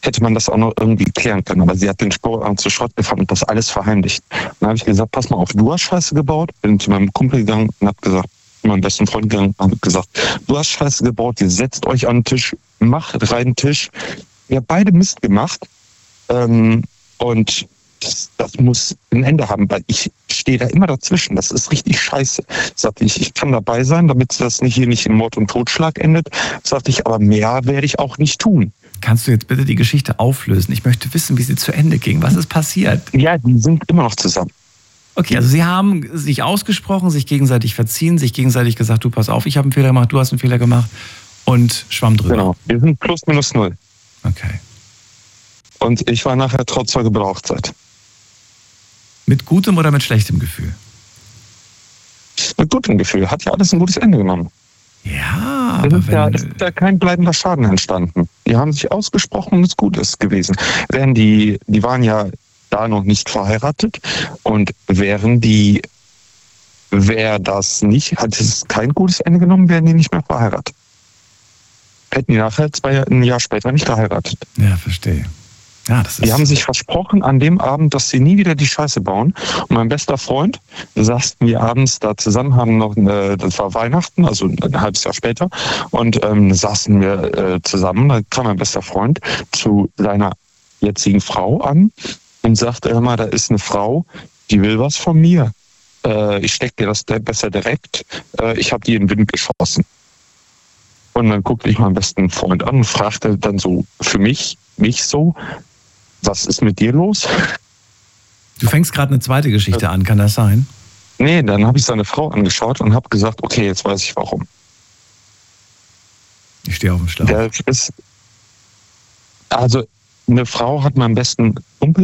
hätte man das auch noch irgendwie klären können. Aber sie hat den Sportarm zu Schrott gefahren und das alles verheimlicht. Dann habe ich gesagt, pass mal auf, du hast Scheiße gebaut. Bin zu meinem Kumpel gegangen und habe gesagt, zu meinem besten Freund gegangen und habe gesagt, du hast Scheiße gebaut, ihr setzt euch an den Tisch, macht rein Tisch. Wir haben beide Mist gemacht. Und das muss ein Ende haben, weil ich stehe da immer dazwischen. Das ist richtig scheiße. Sagte ich kann dabei sein, damit das hier nicht in Mord und Totschlag endet. Sagte ich, aber mehr werde ich auch nicht tun. Kannst du jetzt bitte die Geschichte auflösen? Ich möchte wissen, wie sie zu Ende ging. Was ist passiert? Ja, die sind immer noch zusammen. Okay, also sie haben sich ausgesprochen, sich gegenseitig verziehen, sich gegenseitig gesagt, du pass auf, ich habe einen Fehler gemacht, du hast einen Fehler gemacht und schwamm drüber. Genau, wir sind plus minus null. Okay. Und ich war nachher Trauzeuge bei der Hochzeit. Mit gutem oder mit schlechtem Gefühl? Mit gutem Gefühl. Hat ja alles ein gutes Ende genommen. Ja, aber es ist ja kein bleibender Schaden entstanden. Die haben sich ausgesprochen und es gut ist gewesen. Denn die waren ja da noch nicht verheiratet und wäre das nicht, hat es kein gutes Ende genommen, wären die nicht mehr verheiratet. Hätten die nachher ein Jahr später nicht geheiratet. Ja, verstehe. Ja, die haben sich versprochen an dem Abend, dass sie nie wieder die Scheiße bauen. Und mein bester Freund, saßen wir abends da zusammen, haben noch, das war Weihnachten, also ein halbes Jahr später, und saßen wir zusammen. Da kam mein bester Freund zu seiner jetzigen Frau an und sagte, hör mal, da ist eine Frau, die will was von mir. Ich steck dir das besser direkt. Ich habe die in den Wind geschossen. Und dann guckte ich meinen besten Freund an und fragte dann so für mich so, was ist mit dir los? Du fängst gerade eine zweite Geschichte an, kann das sein? Nee, dann habe ich seine Frau angeschaut und habe gesagt, okay, jetzt weiß ich warum. Ich stehe auf dem Schlauch. Also eine Frau hat meinen besten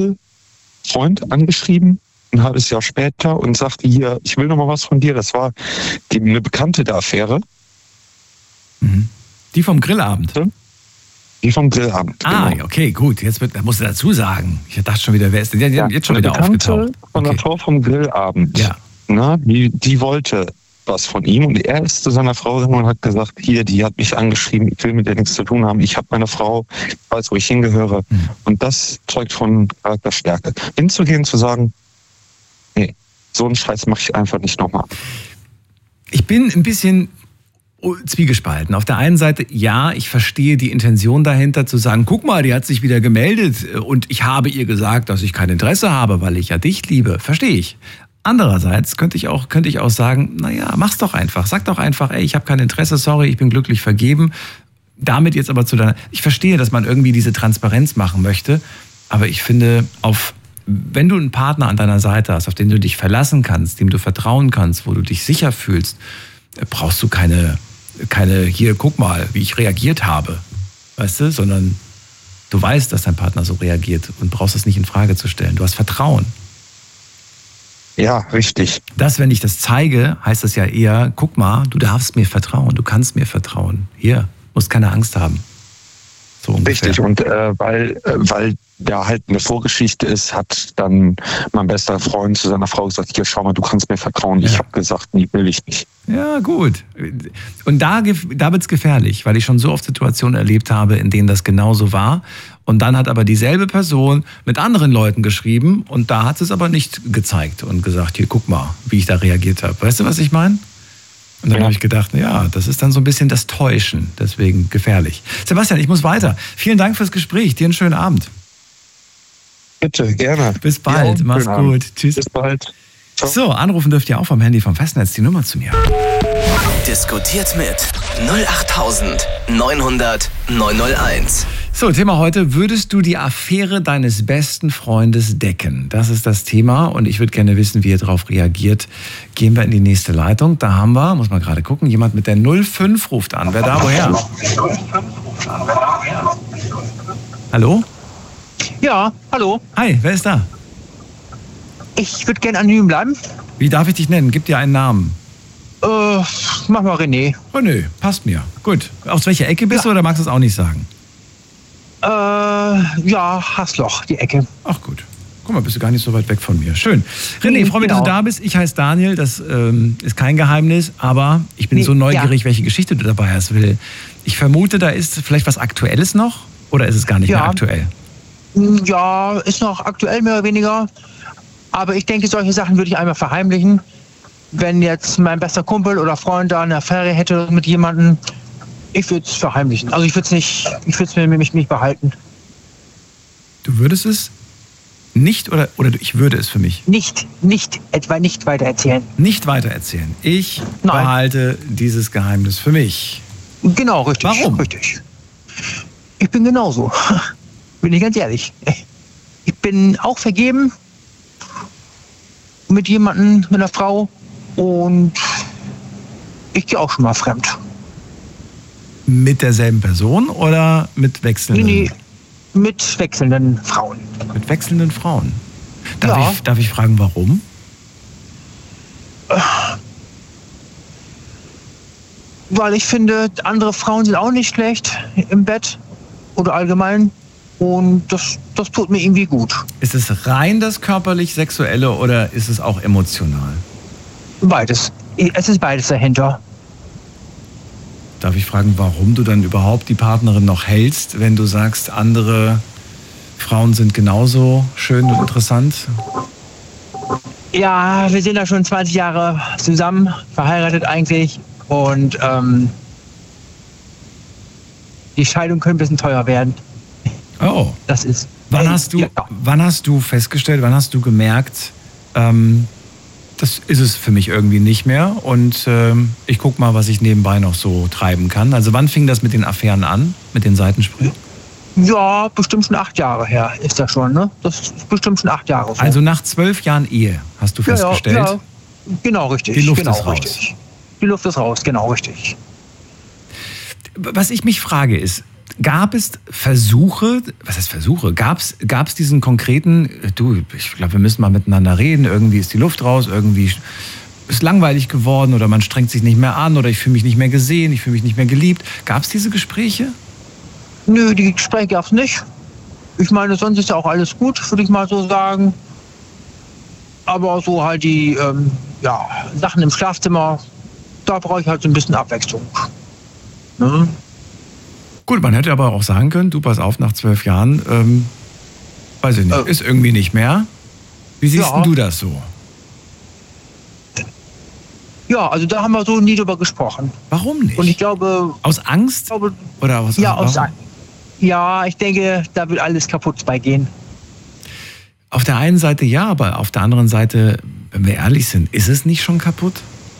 Freund angeschrieben, ein halbes Jahr später und sagte, hier, ich will noch mal was von dir. Das war eine Bekannte der Affäre. Mhm. Die vom Grillabend? Die vom Grillabend. Ah, genau. Okay, gut. Da musst du dazu sagen. Ich dachte schon wieder, wer ist denn der jetzt schon wieder aufgetaucht? Von der Frau vom Grillabend. Ja. Na, die wollte was von ihm und er ist zu seiner Frau gegangen und hat gesagt, hier, die hat mich angeschrieben, ich will mit der nichts zu tun haben. Ich habe meine Frau, ich weiß, wo ich hingehöre. Und das zeugt von Charakterstärke. Hinzugehen, zu sagen, nee, so einen Scheiß mache ich einfach nicht nochmal. Ich bin ein bisschen zwiegespalten. Auf der einen Seite, ja, ich verstehe die Intention dahinter, zu sagen, guck mal, die hat sich wieder gemeldet und ich habe ihr gesagt, dass ich kein Interesse habe, weil ich ja dich liebe. Verstehe ich. Andererseits könnte ich auch sagen, naja, mach's doch einfach. Sag doch einfach, ey, ich habe kein Interesse, sorry, ich bin glücklich vergeben. Damit jetzt aber ich verstehe, dass man irgendwie diese Transparenz machen möchte, aber ich finde, wenn du einen Partner an deiner Seite hast, auf den du dich verlassen kannst, dem du vertrauen kannst, wo du dich sicher fühlst, brauchst du keine, hier, guck mal, wie ich reagiert habe, weißt du, sondern du weißt, dass dein Partner so reagiert und brauchst es nicht in Frage zu stellen. Du hast Vertrauen. Ja, richtig. Wenn ich das zeige, heißt das ja eher, guck mal, du darfst mir vertrauen, du kannst mir vertrauen. Hier, musst keine Angst haben. So ungefähr. Richtig, und weil da halt eine Vorgeschichte ist, hat dann mein bester Freund zu seiner Frau gesagt, hier, schau mal, du kannst mir vertrauen. Ja. Ich habe gesagt, nee, will ich nicht. Ja, gut. Und da wird's gefährlich, weil ich schon so oft Situationen erlebt habe, in denen das genauso war. Und dann hat aber dieselbe Person mit anderen Leuten geschrieben und da hat es aber nicht gezeigt und gesagt, hier, guck mal, wie ich da reagiert habe. Weißt du, was ich meine? Und dann habe ich gedacht, ja, das ist dann so ein bisschen das Täuschen, deswegen gefährlich. Sebastian, ich muss weiter. Vielen Dank fürs Gespräch. Dir einen schönen Abend. Bitte, gerne. Bis bald. Mach's gut. Tschüss. Bis bald. Ciao. So, anrufen dürft ihr auch vom Handy vom Festnetz die Nummer zu mir. Diskutiert mit 08900 901. So, Thema heute, würdest du die Affäre deines besten Freundes decken? Das ist das Thema und ich würde gerne wissen, wie ihr darauf reagiert. Gehen wir in die nächste Leitung. Da haben wir, muss man gerade gucken, jemand mit der 05 ruft an. Wer da, woher? Hallo? Ja, hallo. Hi, wer ist da? Ich würde gerne anonym bleiben. Wie darf ich dich nennen? Gib dir einen Namen. Mach mal René. René, passt mir. Gut. Aus welcher Ecke bist du oder magst du es auch nicht sagen? Ja, Haßloch, die Ecke. Ach gut. Guck mal, bist du gar nicht so weit weg von mir. Schön. René, freue mich, dass du da bist. Ich heiße Daniel, das ist kein Geheimnis, aber ich bin so neugierig, welche Geschichte du dabei hast. Ich vermute, da ist vielleicht was Aktuelles noch. Oder ist es gar nicht mehr aktuell? Ja, ist noch aktuell mehr oder weniger. Aber ich denke, solche Sachen würde ich einmal verheimlichen. Wenn jetzt mein bester Kumpel oder Freund da eine Affäre hätte mit jemandem, ich würde es verheimlichen. Also ich würde es nicht behalten. Du würdest es nicht oder ich würde es für mich? Nicht weiter erzählen. Nicht weiter erzählen. Ich behalte dieses Geheimnis für mich. Genau, richtig. Warum? Richtig. Ich bin genauso. Bin ich ganz ehrlich. Ich bin auch vergeben mit jemandem, mit einer Frau, und ich gehe auch schon mal fremd. Mit derselben Person oder mit wechselnden? Nee, mit wechselnden Frauen. Mit wechselnden Frauen. Darf ich fragen, warum? Weil ich finde, andere Frauen sind auch nicht schlecht im Bett oder allgemein. Und das tut mir irgendwie gut. Ist es rein das körperlich-sexuelle oder ist es auch emotional? Beides. Es ist beides dahinter. Darf ich fragen, warum du dann überhaupt die Partnerin noch hältst, wenn du sagst, andere Frauen sind genauso schön und interessant? Ja, wir sind da schon 20 Jahre zusammen, verheiratet eigentlich. Und die Scheidung könnte ein bisschen teuer werden. Oh. Das ist. Wann hast du festgestellt, wann hast du gemerkt, das ist es für mich irgendwie nicht mehr und ich guck mal, was ich nebenbei noch so treiben kann. Also wann fing das mit den Affären an, mit den Seitensprüngen? Ja, bestimmt schon 8 Jahre her ist das schon, ne? Das ist bestimmt schon 8 Jahre so. Also nach 12 Jahren Ehe hast du festgestellt? Ja, genau, richtig. Die Luft genau, ist raus. Richtig. Die Luft ist raus, genau, richtig. Was ich mich frage ist, gab es Versuche, was heißt Versuche? Gab es diesen konkreten, ich glaube, wir müssen mal miteinander reden, irgendwie ist die Luft raus, irgendwie ist langweilig geworden oder man strengt sich nicht mehr an oder ich fühle mich nicht mehr gesehen, ich fühle mich nicht mehr geliebt. Gab es diese Gespräche? Nö, die Gespräche gab es nicht. Ich meine, sonst ist ja auch alles gut, würde ich mal so sagen. Aber so halt die Sachen im Schlafzimmer, da brauche ich halt so ein bisschen Abwechslung. Ne? Gut, man hätte aber auch sagen können, du pass auf, nach 12 Jahren, weiß ich nicht, ist irgendwie nicht mehr. Wie siehst denn du das so? Ja, also da haben wir so nie drüber gesprochen. Warum nicht? Und ich glaube... Aus Angst? Oder aus Angst. Ja, ich denke, da wird alles kaputt bei gehen. Auf der einen Seite ja, aber auf der anderen Seite, wenn wir ehrlich sind, ist es nicht schon kaputt?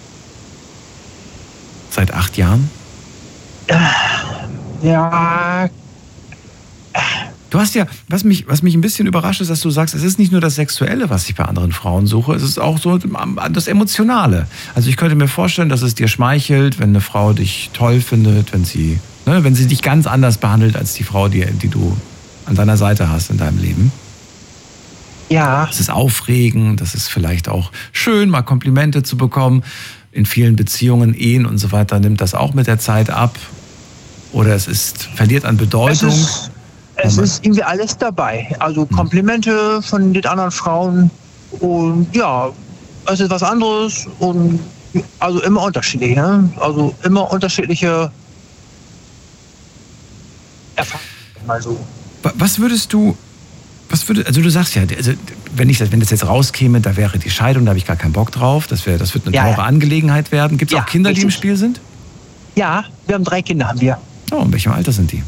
Seit 8 Jahren? Ja. Du hast ja, was mich ein bisschen überrascht ist, dass du sagst, es ist nicht nur das Sexuelle, was ich bei anderen Frauen suche, es ist auch so das Emotionale. Also ich könnte mir vorstellen, dass es dir schmeichelt, wenn eine Frau dich toll findet, wenn sie dich ganz anders behandelt als die Frau, die du an deiner Seite hast in deinem Leben. Ja. Es ist aufregend, das ist vielleicht auch schön, mal Komplimente zu bekommen. In vielen Beziehungen, Ehen und so weiter nimmt das auch mit der Zeit ab. Oder verliert an Bedeutung. Es ist irgendwie alles dabei. Also Komplimente von den anderen Frauen und ja, es ist was anderes und also immer unterschiedlich. Ne? Also immer unterschiedliche Erfahrungen. Mal so. Also du sagst ja, also wenn das jetzt rauskäme, da wäre die Scheidung, da habe ich gar keinen Bock drauf. Das wird eine teure Angelegenheit werden. Gibt es auch Kinder, die im Spiel sind? Ja, wir haben 3 Kinder, haben wir. Oh, in welchem Alter sind die?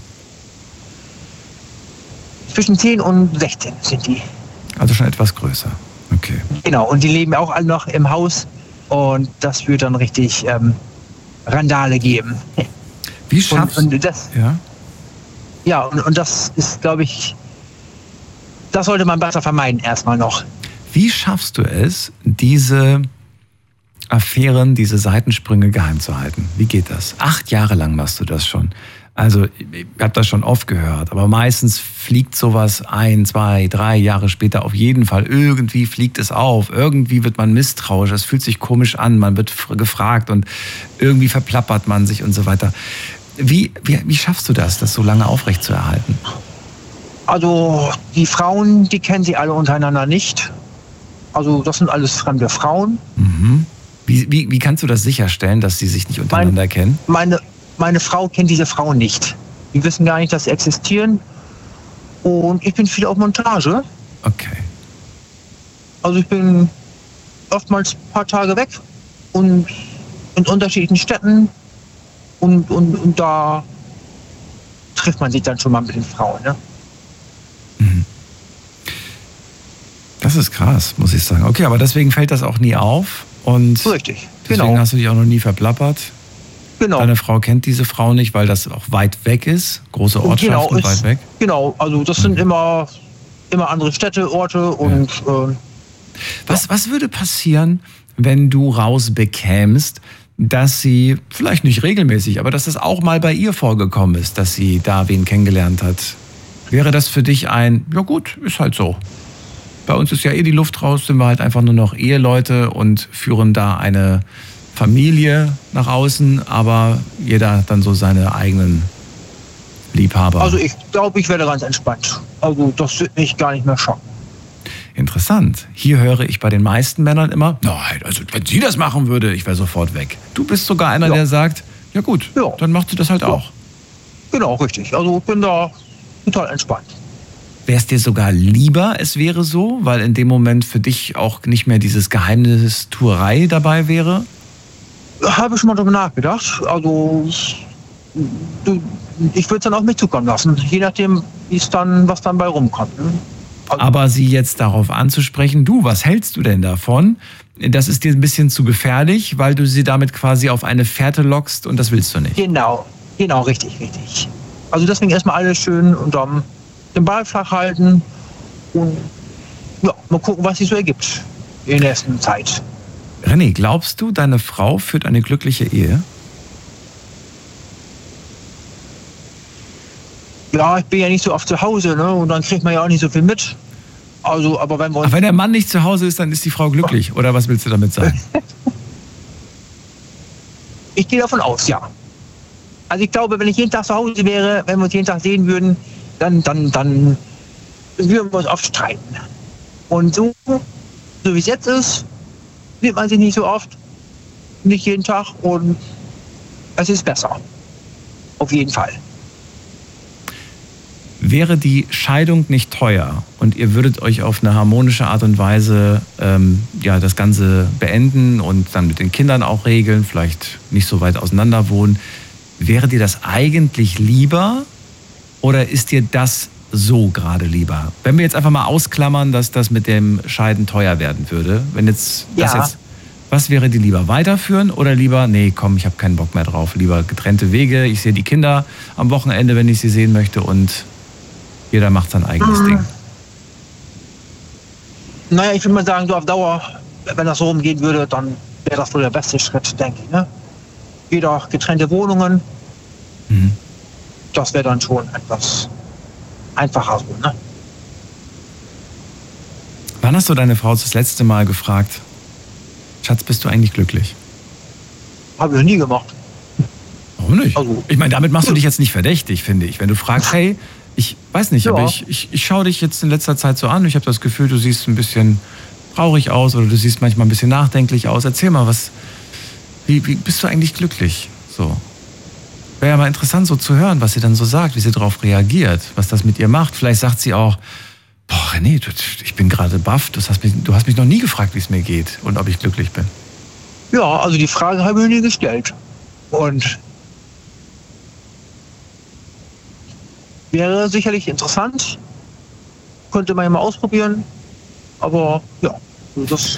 Zwischen 10 und 16 sind die. Also schon etwas größer. Okay. Genau, und die leben auch alle noch im Haus und das wird dann richtig Randale geben. Wie schaffst du das? Ja. Ja, und das ist, glaube ich, das sollte man besser vermeiden erstmal noch. Wie schaffst du es, diese Affären, diese Seitensprünge geheim zu halten? Wie geht das? 8 Jahre lang machst du das schon. Also ich habe das schon oft gehört, aber meistens fliegt sowas 1, 2, 3 Jahre später auf jeden Fall. Irgendwie fliegt es auf, irgendwie wird man misstrauisch, es fühlt sich komisch an, man wird gefragt und irgendwie verplappert man sich und so weiter. Wie schaffst du das so lange aufrechtzuerhalten? Also die Frauen, die kennen sie alle untereinander nicht. Also das sind alles fremde Frauen. Mhm. Wie kannst du das sicherstellen, dass sie sich nicht untereinander kennen? Meine Frau kennt diese Frauen nicht. Die wissen gar nicht, dass sie existieren. Und ich bin viel auf Montage. Okay. Also ich bin oftmals ein paar Tage weg und in unterschiedlichen Städten und da trifft man sich dann schon mal mit den Frauen. Ne? Das ist krass, muss ich sagen. Okay, aber deswegen fällt das auch nie auf und Richtig, deswegen genau. hast du dich auch noch nie verplappert. Genau. Deine Frau kennt diese Frau nicht, weil das auch weit weg ist, große Ortschaften weit weg. Genau, also das sind immer andere Städte, Orte und Was würde passieren, wenn du rausbekämst, dass sie, vielleicht nicht regelmäßig, aber dass das auch mal bei ihr vorgekommen ist, dass sie da wen kennengelernt hat? Wäre das für dich ein, ja gut, ist halt so. Bei uns ist ja die Luft raus, sind wir halt einfach nur noch Eheleute und führen da eine Familie nach außen, aber jeder hat dann so seine eigenen Liebhaber. Also ich glaube, ich werde ganz entspannt. Also das wird mich gar nicht mehr schocken. Interessant. Hier höre ich bei den meisten Männern immer, nein, also wenn sie das machen würde, ich wäre sofort weg. Du bist sogar einer, der sagt, ja gut, dann macht sie das halt auch. Genau, richtig. Also ich bin da total entspannt. Wäre es dir sogar lieber, es wäre so, weil in dem Moment für dich auch nicht mehr dieses Geheimnistuerei dabei wäre? Habe ich schon mal drüber nachgedacht. Also ich würde es dann auf mich zukommen lassen, je nachdem, was dann bei rumkommt. Ne? Also, aber sie jetzt darauf anzusprechen, du, was hältst du denn davon? Das ist dir ein bisschen zu gefährlich, weil du sie damit quasi auf eine Fährte lockst und das willst du nicht. Genau, richtig. Also deswegen erstmal alles schön unterm den Ball flach halten und ja, mal gucken, was sich so ergibt in der nächsten Zeit. René, glaubst du, deine Frau führt eine glückliche Ehe? Ja, ich bin ja nicht so oft zu Hause, ne? Und dann kriegt man ja auch nicht so viel mit. Also, aber wenn wir uns... Aber wenn der Mann nicht zu Hause ist, dann ist die Frau glücklich. Oder was willst du damit sagen? Ich gehe davon aus, ja. Also ich glaube, wenn ich jeden Tag zu Hause wäre, wenn wir uns jeden Tag sehen würden, dann würden wir uns oft streiten. Und so wie es jetzt ist, sieht man sich nicht so oft, nicht jeden Tag und es ist besser. Auf jeden Fall. Wäre die Scheidung nicht teuer und ihr würdet euch auf eine harmonische Art und Weise das Ganze beenden und dann mit den Kindern auch regeln, vielleicht nicht so weit auseinander wohnen, wäre dir das eigentlich lieber oder ist dir das so gerade lieber? Wenn wir jetzt einfach mal ausklammern, dass das mit dem Scheiden teuer werden würde, wenn jetzt das jetzt, was wäre dir lieber? Weiterführen oder lieber, nee, komm, ich habe keinen Bock mehr drauf, lieber getrennte Wege, ich sehe die Kinder am Wochenende, wenn ich sie sehen möchte und jeder macht sein eigenes Ding. Naja, ich würde mal sagen, so auf Dauer, wenn das so rumgehen würde, dann wäre das wohl der beste Schritt, denke ich. Ne? Jeder getrennte Wohnungen, das wäre dann schon etwas einfacher so. Ne? Wann hast du deine Frau das letzte Mal gefragt, Schatz, bist du eigentlich glücklich? Habe ich nie gemacht. Warum nicht? Also, ich meine, damit machst du dich jetzt nicht verdächtig, finde ich. Wenn du fragst, hey, ich weiß nicht, aber ich schaue dich jetzt in letzter Zeit so an. Ich habe das Gefühl, du siehst ein bisschen traurig aus oder du siehst manchmal ein bisschen nachdenklich aus. Erzähl mal, wie bist du eigentlich glücklich? So. Wäre ja mal interessant so zu hören, was sie dann so sagt, wie sie darauf reagiert, was das mit ihr macht. Vielleicht sagt sie auch, boah René, ich bin gerade baff, du hast mich noch nie gefragt, wie es mir geht und ob ich glücklich bin. Ja, also die Frage habe ich nie gestellt. Und wäre sicherlich interessant. Könnte man ja mal ausprobieren. Aber ja, das...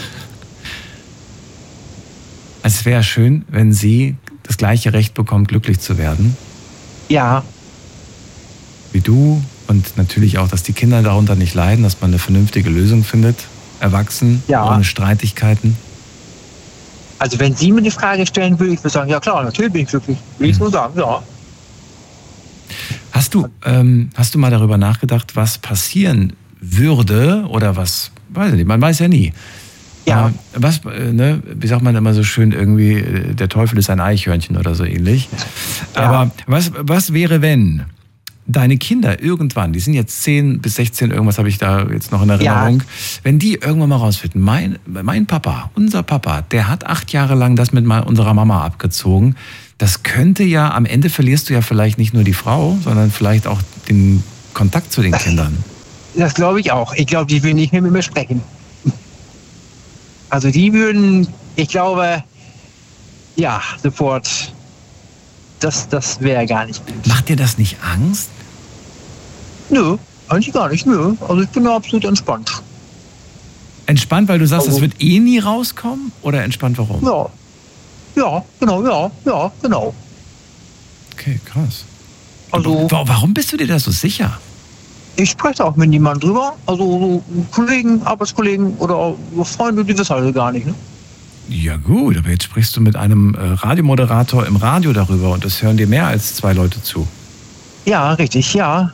Es wäre schön, wenn sie das gleiche Recht bekommt, glücklich zu werden. Ja. Wie du. Und natürlich auch, dass die Kinder darunter nicht leiden, dass man eine vernünftige Lösung findet. Erwachsen, ohne Streitigkeiten. Also wenn sie mir die Frage stellen würde, ich würde sagen, ja klar, natürlich bin ich glücklich. Will ich so sagen, ja. Hast du mal darüber nachgedacht, was passieren würde oder was, weiß ich nicht, man weiß ja nie. Ja. Wie sagt man immer so schön irgendwie, der Teufel ist ein Eichhörnchen oder so ähnlich. Ja. Aber was wäre, wenn deine Kinder irgendwann, die sind jetzt 10 bis 16, irgendwas habe ich da jetzt noch in Erinnerung, wenn die irgendwann mal rausfinden, mein Papa, unser Papa, der hat 8 Jahre lang das mit unserer Mama abgezogen. Das könnte ja, am Ende verlierst du ja vielleicht nicht nur die Frau, sondern vielleicht auch den Kontakt zu den Kindern. Das glaube ich auch. Ich glaube, die würden nicht mehr mit mir sprechen. Also die würden, ich glaube, ja, sofort, das wäre gar nicht gut. Macht dir das nicht Angst? Nö, eigentlich gar nicht, nö. Also ich bin da absolut entspannt. Entspannt, weil du sagst, Also- das wird eh nie rauskommen? Oder entspannt, warum? Ja, genau. Okay, krass. Also Warum bist du dir da so sicher? ich spreche auch mit niemandem drüber. Also so Kollegen, Arbeitskollegen oder so Freunde, die wissen halt gar nicht, ne? Ja gut, aber jetzt sprichst du mit einem Radiomoderator im Radio darüber und es hören dir mehr als 2 Leute zu. Ja, richtig, ja.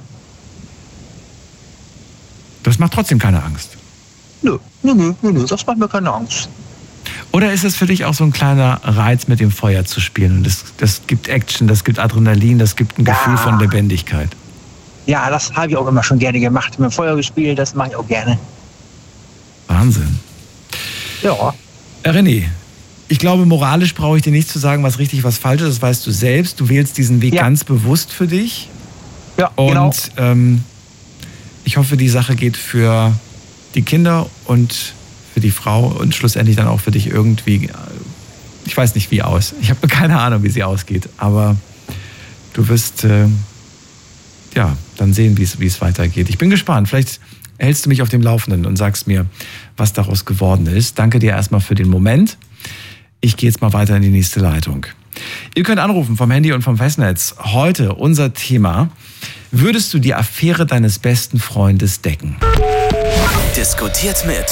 Das macht trotzdem keine Angst. Nö, das macht mir keine Angst. Oder ist es für dich auch so ein kleiner Reiz, mit dem Feuer zu spielen? Und das gibt Action, das gibt Adrenalin, das gibt ein Gefühl von Lebendigkeit. Ja, das habe ich auch immer schon gerne gemacht. Mit dem Feuer gespielt, das mache ich auch gerne. Wahnsinn. Ja. René, ich glaube, moralisch brauche ich dir nicht zu sagen, was richtig, was falsch ist. Das weißt du selbst. Du wählst diesen Weg ganz bewusst für dich. Ja, und genau. Ich hoffe, die Sache geht für die Kinder und für die Frau und schlussendlich dann auch für dich irgendwie, ich weiß nicht wie aus. Ich habe keine Ahnung, wie sie ausgeht. Aber du wirst dann sehen, wie es weitergeht. Ich bin gespannt. Vielleicht hältst du mich auf dem Laufenden und sagst mir, was daraus geworden ist. Danke dir erstmal für den Moment. Ich gehe jetzt mal weiter in die nächste Leitung. Ihr könnt anrufen vom Handy und vom Festnetz. Heute unser Thema: Würdest du die Affäre deines besten Freundes decken? Diskutiert mit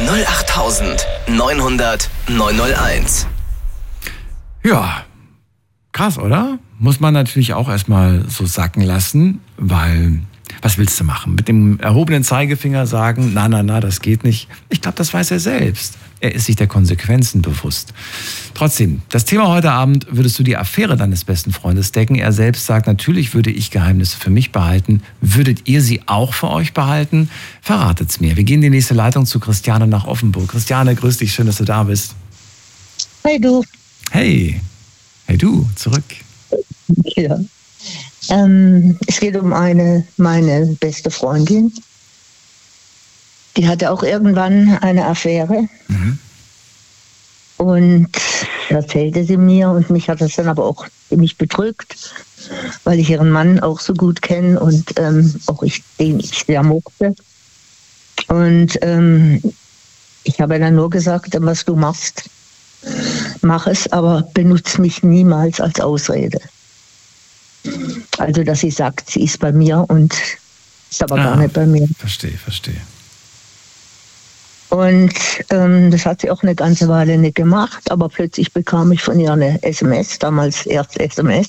08900 901. Ja, krass, oder? Muss man natürlich auch erstmal so sacken lassen, weil was willst du machen? Mit dem erhobenen Zeigefinger sagen, na, das geht nicht. Ich glaube, das weiß er selbst. Er ist sich der Konsequenzen bewusst. Trotzdem, das Thema heute Abend: Würdest du die Affäre deines besten Freundes decken? Er selbst sagt, natürlich würde ich Geheimnisse für mich behalten. Würdet ihr sie auch für euch behalten? Verratet's mir. Wir gehen in die nächste Leitung zu Christiane nach Offenburg. Christiane, grüß dich, schön, dass du da bist. Hey du. Hey du, zurück. Ja. Es geht um meine beste Freundin. Die hatte auch irgendwann eine Affäre. Mhm. Und erzählte sie mir, und mich hat das dann aber auch ziemlich bedrückt, weil ich ihren Mann auch so gut kenne und auch den ich sehr mochte. Und ich habe dann nur gesagt, was du machst, mach es, aber benutze mich niemals als Ausrede. Also, dass sie sagt, sie ist bei mir und ist aber gar nicht bei mir. Verstehe. Und das hat sie auch eine ganze Weile nicht gemacht, aber plötzlich bekam ich von ihr eine SMS, damals erst SMS,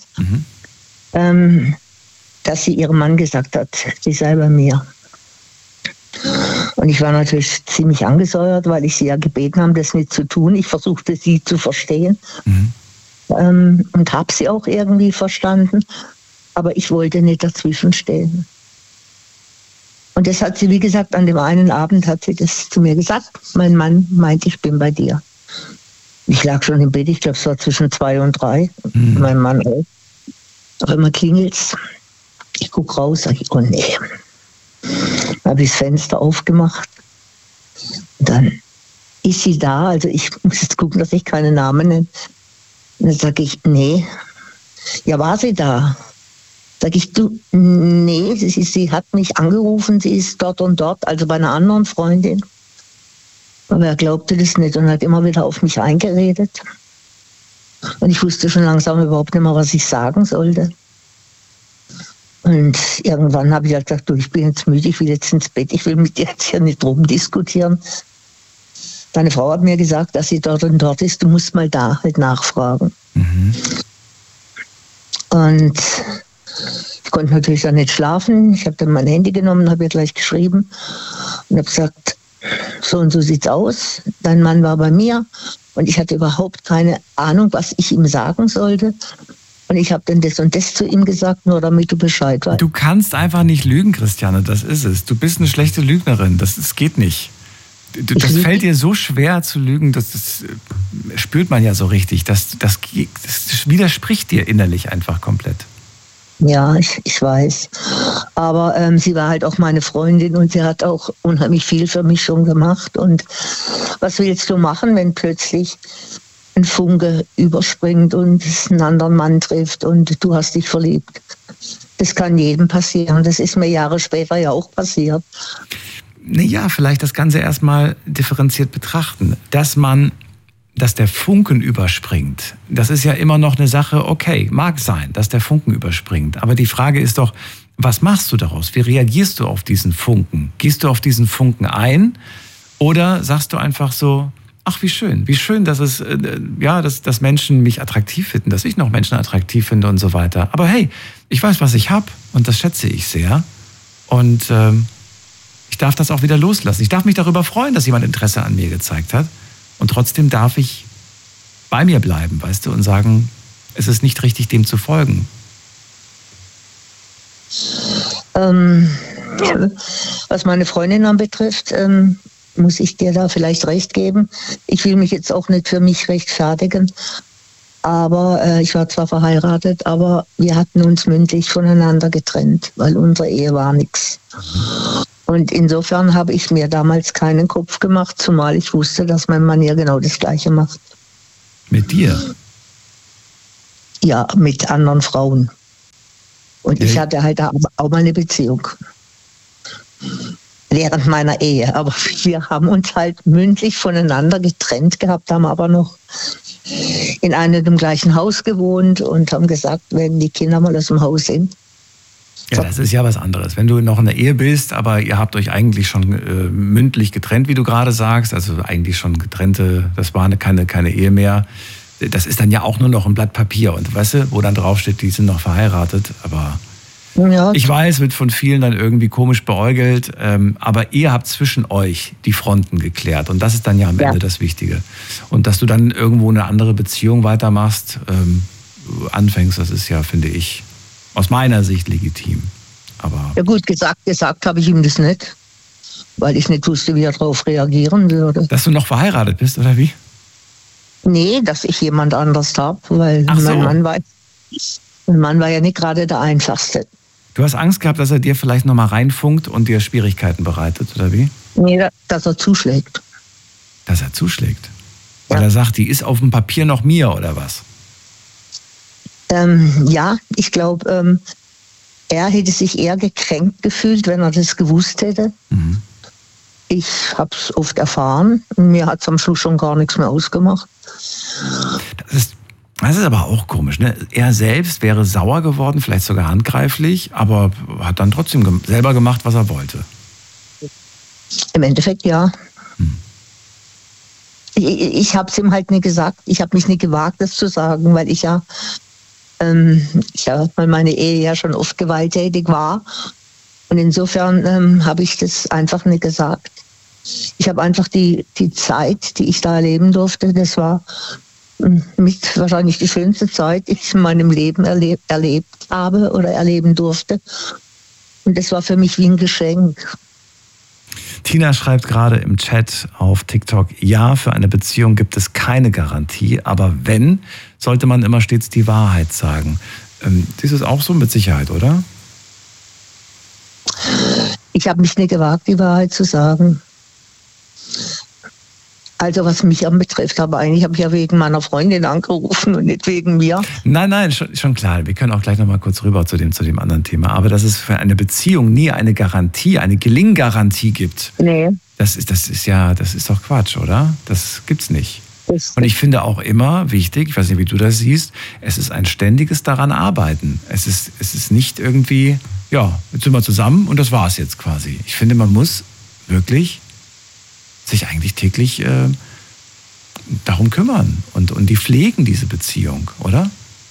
dass sie ihrem Mann gesagt hat, sie sei bei mir. Und ich war natürlich ziemlich angesäuert, weil ich sie ja gebeten habe, das nicht zu tun. Ich versuchte, sie zu verstehen und habe sie auch irgendwie verstanden, aber ich wollte nicht dazwischenstehen. Und das hat sie, wie gesagt, an dem einen Abend hat sie das zu mir gesagt. Mein Mann meint, ich bin bei dir. Ich lag schon im Bett, ich glaube, es war zwischen 2 und 3. Mein Mann auch. Auf einmal klingelt's. Ich gucke raus, sage ich, oh nee. Habe ich das Fenster aufgemacht. Und dann ist sie da, also ich muss jetzt gucken, dass ich keine Namen nenne. Und dann sage ich, nee. Ja, war sie da? Sag ich, du, nee, sie hat mich angerufen, sie ist dort und dort, also bei einer anderen Freundin. Aber er glaubte das nicht und hat immer wieder auf mich eingeredet. Und ich wusste schon langsam überhaupt nicht mehr, was ich sagen sollte. Und irgendwann habe ich halt gesagt, du, ich bin jetzt müde, ich will jetzt ins Bett, ich will mit dir jetzt hier nicht rumdiskutieren. Deine Frau hat mir gesagt, dass sie dort und dort ist, du musst mal da halt nachfragen. Und ich konnte natürlich dann nicht schlafen. Ich habe dann mein Handy genommen, habe ihr gleich geschrieben und habe gesagt, so und so sieht's aus. Dein Mann war bei mir und ich hatte überhaupt keine Ahnung, was ich ihm sagen sollte. Und ich habe dann das und das zu ihm gesagt, nur damit du Bescheid weißt. Du kannst einfach nicht lügen, Christiane, das ist es. Du bist eine schlechte Lügnerin, das geht nicht. Das fällt dir so schwer zu lügen, das spürt man ja so richtig. Das widerspricht dir innerlich einfach komplett. Ja, ich weiß. Aber sie war halt auch meine Freundin und sie hat auch unheimlich viel für mich schon gemacht. Und was willst du machen, wenn plötzlich ein Funke überspringt und es einen anderen Mann trifft und du hast dich verliebt? Das kann jedem passieren. Das ist mir Jahre später ja auch passiert. Naja, vielleicht das Ganze erstmal differenziert betrachten. Dass der Funken überspringt, das ist ja immer noch eine Sache, okay, mag sein, dass der Funken überspringt. Aber die Frage ist doch, was machst du daraus? Wie reagierst du auf diesen Funken? Gehst du auf diesen Funken ein oder sagst du einfach so, ach, wie schön, dass es, dass Menschen mich attraktiv finden, dass ich noch Menschen attraktiv finde und so weiter. Aber hey, ich weiß, was ich habe und das schätze ich sehr. Und ich darf das auch wieder loslassen. Ich darf mich darüber freuen, dass jemand Interesse an mir gezeigt hat. Und trotzdem darf ich bei mir bleiben, weißt du, und sagen, es ist nicht richtig, dem zu folgen. Was meine Freundin anbetrifft, muss ich dir da vielleicht recht geben. Ich will mich jetzt auch nicht für mich rechtfertigen, aber ich war zwar verheiratet, aber wir hatten uns mündlich voneinander getrennt, weil unsere Ehe war nichts. Und insofern habe ich mir damals keinen Kopf gemacht, zumal ich wusste, dass mein Mann ja genau das Gleiche macht. Mit dir? Ja, mit anderen Frauen. Und ich hatte halt auch mal eine Beziehung. Während meiner Ehe. Aber wir haben uns halt mündlich voneinander getrennt gehabt, haben aber noch in einem dem gleichen Haus gewohnt und haben gesagt, wenn die Kinder mal aus dem Haus sind. Ja, das ist ja was anderes. Wenn du noch in der Ehe bist, aber ihr habt euch eigentlich schon mündlich getrennt, wie du gerade sagst, also eigentlich schon getrennte, das war keine Ehe mehr. Das ist dann ja auch nur noch ein Blatt Papier und weißt du, wo dann draufsteht, die sind noch verheiratet, aber ja. Ich weiß, wird von vielen dann irgendwie komisch beäugelt, aber ihr habt zwischen euch die Fronten geklärt und das ist dann ja am Ende das Wichtige. Und dass du dann irgendwo eine andere Beziehung weitermachst, anfängst, das ist ja, finde ich, aus meiner Sicht legitim. Aber ja gut, gesagt habe ich ihm das nicht, weil ich nicht wusste, wie er darauf reagieren würde. Dass du noch verheiratet bist, oder wie? Nee, dass ich jemand anders habe, weil mein Mann war ja nicht gerade der Einfachste. Du hast Angst gehabt, dass er dir vielleicht nochmal reinfunkt und dir Schwierigkeiten bereitet, oder wie? Nee, dass er zuschlägt. Dass er zuschlägt? Weil er sagt, die ist auf dem Papier noch mir, oder was? Ja, ich glaube, er hätte sich eher gekränkt gefühlt, wenn er das gewusst hätte. Mhm. Ich habe es oft erfahren. Mir hat es am Schluss schon gar nichts mehr ausgemacht. Das ist aber auch komisch, ne? Er selbst wäre sauer geworden, vielleicht sogar handgreiflich, aber hat dann trotzdem selber gemacht, was er wollte. Im Endeffekt ja. Ich habe es ihm halt nicht gesagt. Ich habe mich nicht gewagt, das zu sagen, weil ich weil meine Ehe ja schon oft gewalttätig war. Und insofern habe ich das einfach nicht gesagt. Ich habe einfach die Zeit, die ich da erleben durfte, das war mit wahrscheinlich die schönste Zeit, die ich in meinem Leben erlebt habe oder erleben durfte. Und das war für mich wie ein Geschenk. Tina schreibt gerade im Chat auf TikTok, ja, für eine Beziehung gibt es keine Garantie, aber wenn, sollte man immer stets die Wahrheit sagen. Das ist auch so mit Sicherheit, oder? Ich habe mich nicht gewagt, die Wahrheit zu sagen. Also was mich anbetrifft, aber eigentlich habe ich ja wegen meiner Freundin angerufen und nicht wegen mir. Nein, schon klar. Wir können auch gleich noch mal kurz rüber zu dem anderen Thema. Aber dass es für eine Beziehung nie eine Garantie, eine Gelinggarantie gibt, nee. Das ist doch Quatsch, oder? Das gibt's nicht. Und ich finde auch immer wichtig, ich weiß nicht, wie du das siehst, es ist ein ständiges daran arbeiten. Es ist nicht irgendwie, ja, jetzt sind wir zusammen und das war's jetzt quasi. Ich finde, man muss wirklich sich eigentlich täglich darum kümmern und die pflegen diese Beziehung, oder?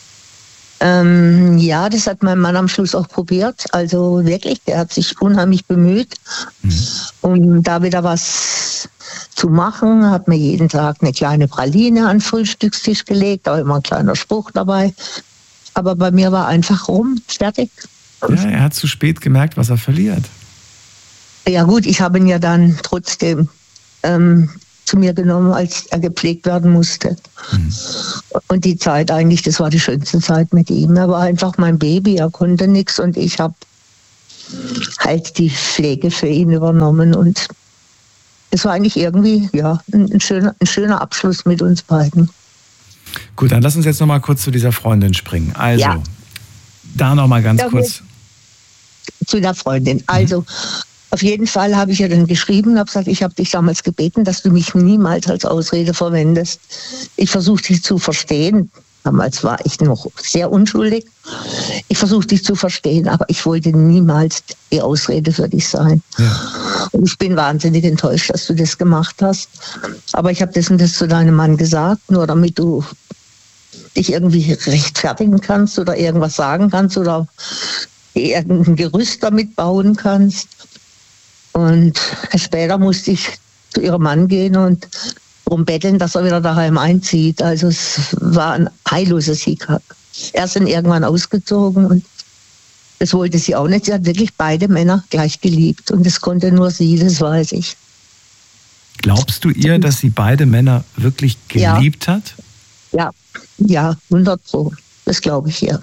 Ja, das hat mein Mann am Schluss auch probiert. Also wirklich, der hat sich unheimlich bemüht, um da wieder was zu machen. Hat mir jeden Tag eine kleine Praline an den Frühstückstisch gelegt, auch immer ein kleiner Spruch dabei. Aber bei mir war einfach fertig. Ja, er hat zu spät gemerkt, was er verliert. Ja gut, ich habe ihn ja dann trotzdem zu mir genommen, als er gepflegt werden musste. Und die Zeit eigentlich, das war die schönste Zeit mit ihm. Er war einfach mein Baby, er konnte nichts und ich habe halt die Pflege für ihn übernommen. Und es war eigentlich irgendwie ein schöner Abschluss mit uns beiden. Gut, dann lass uns jetzt noch mal kurz zu dieser Freundin springen. Also, da noch mal ganz kurz. Zu der Freundin. Also, auf jeden Fall habe ich ihr dann geschrieben, habe gesagt, ich habe dich damals gebeten, dass du mich niemals als Ausrede verwendest. Ich versuche dich zu verstehen. Damals war ich noch sehr unschuldig. Ich versuche dich zu verstehen, aber ich wollte niemals die Ausrede für dich sein. Ja. Und ich bin wahnsinnig enttäuscht, dass du das gemacht hast. Aber ich habe das und das zu deinem Mann gesagt, nur damit du dich irgendwie rechtfertigen kannst oder irgendwas sagen kannst oder irgendein Gerüst damit bauen kannst. Und später musste ich zu ihrem Mann gehen und darum betteln, dass er wieder daheim einzieht. Also es war ein heilloses Hickhack. Er ist dann irgendwann ausgezogen und das wollte sie auch nicht. Sie hat wirklich beide Männer gleich geliebt und das konnte nur sie, das weiß ich. Glaubst du ihr, dass sie beide Männer wirklich geliebt hat? Ja, 100%. Das glaube ich ihr.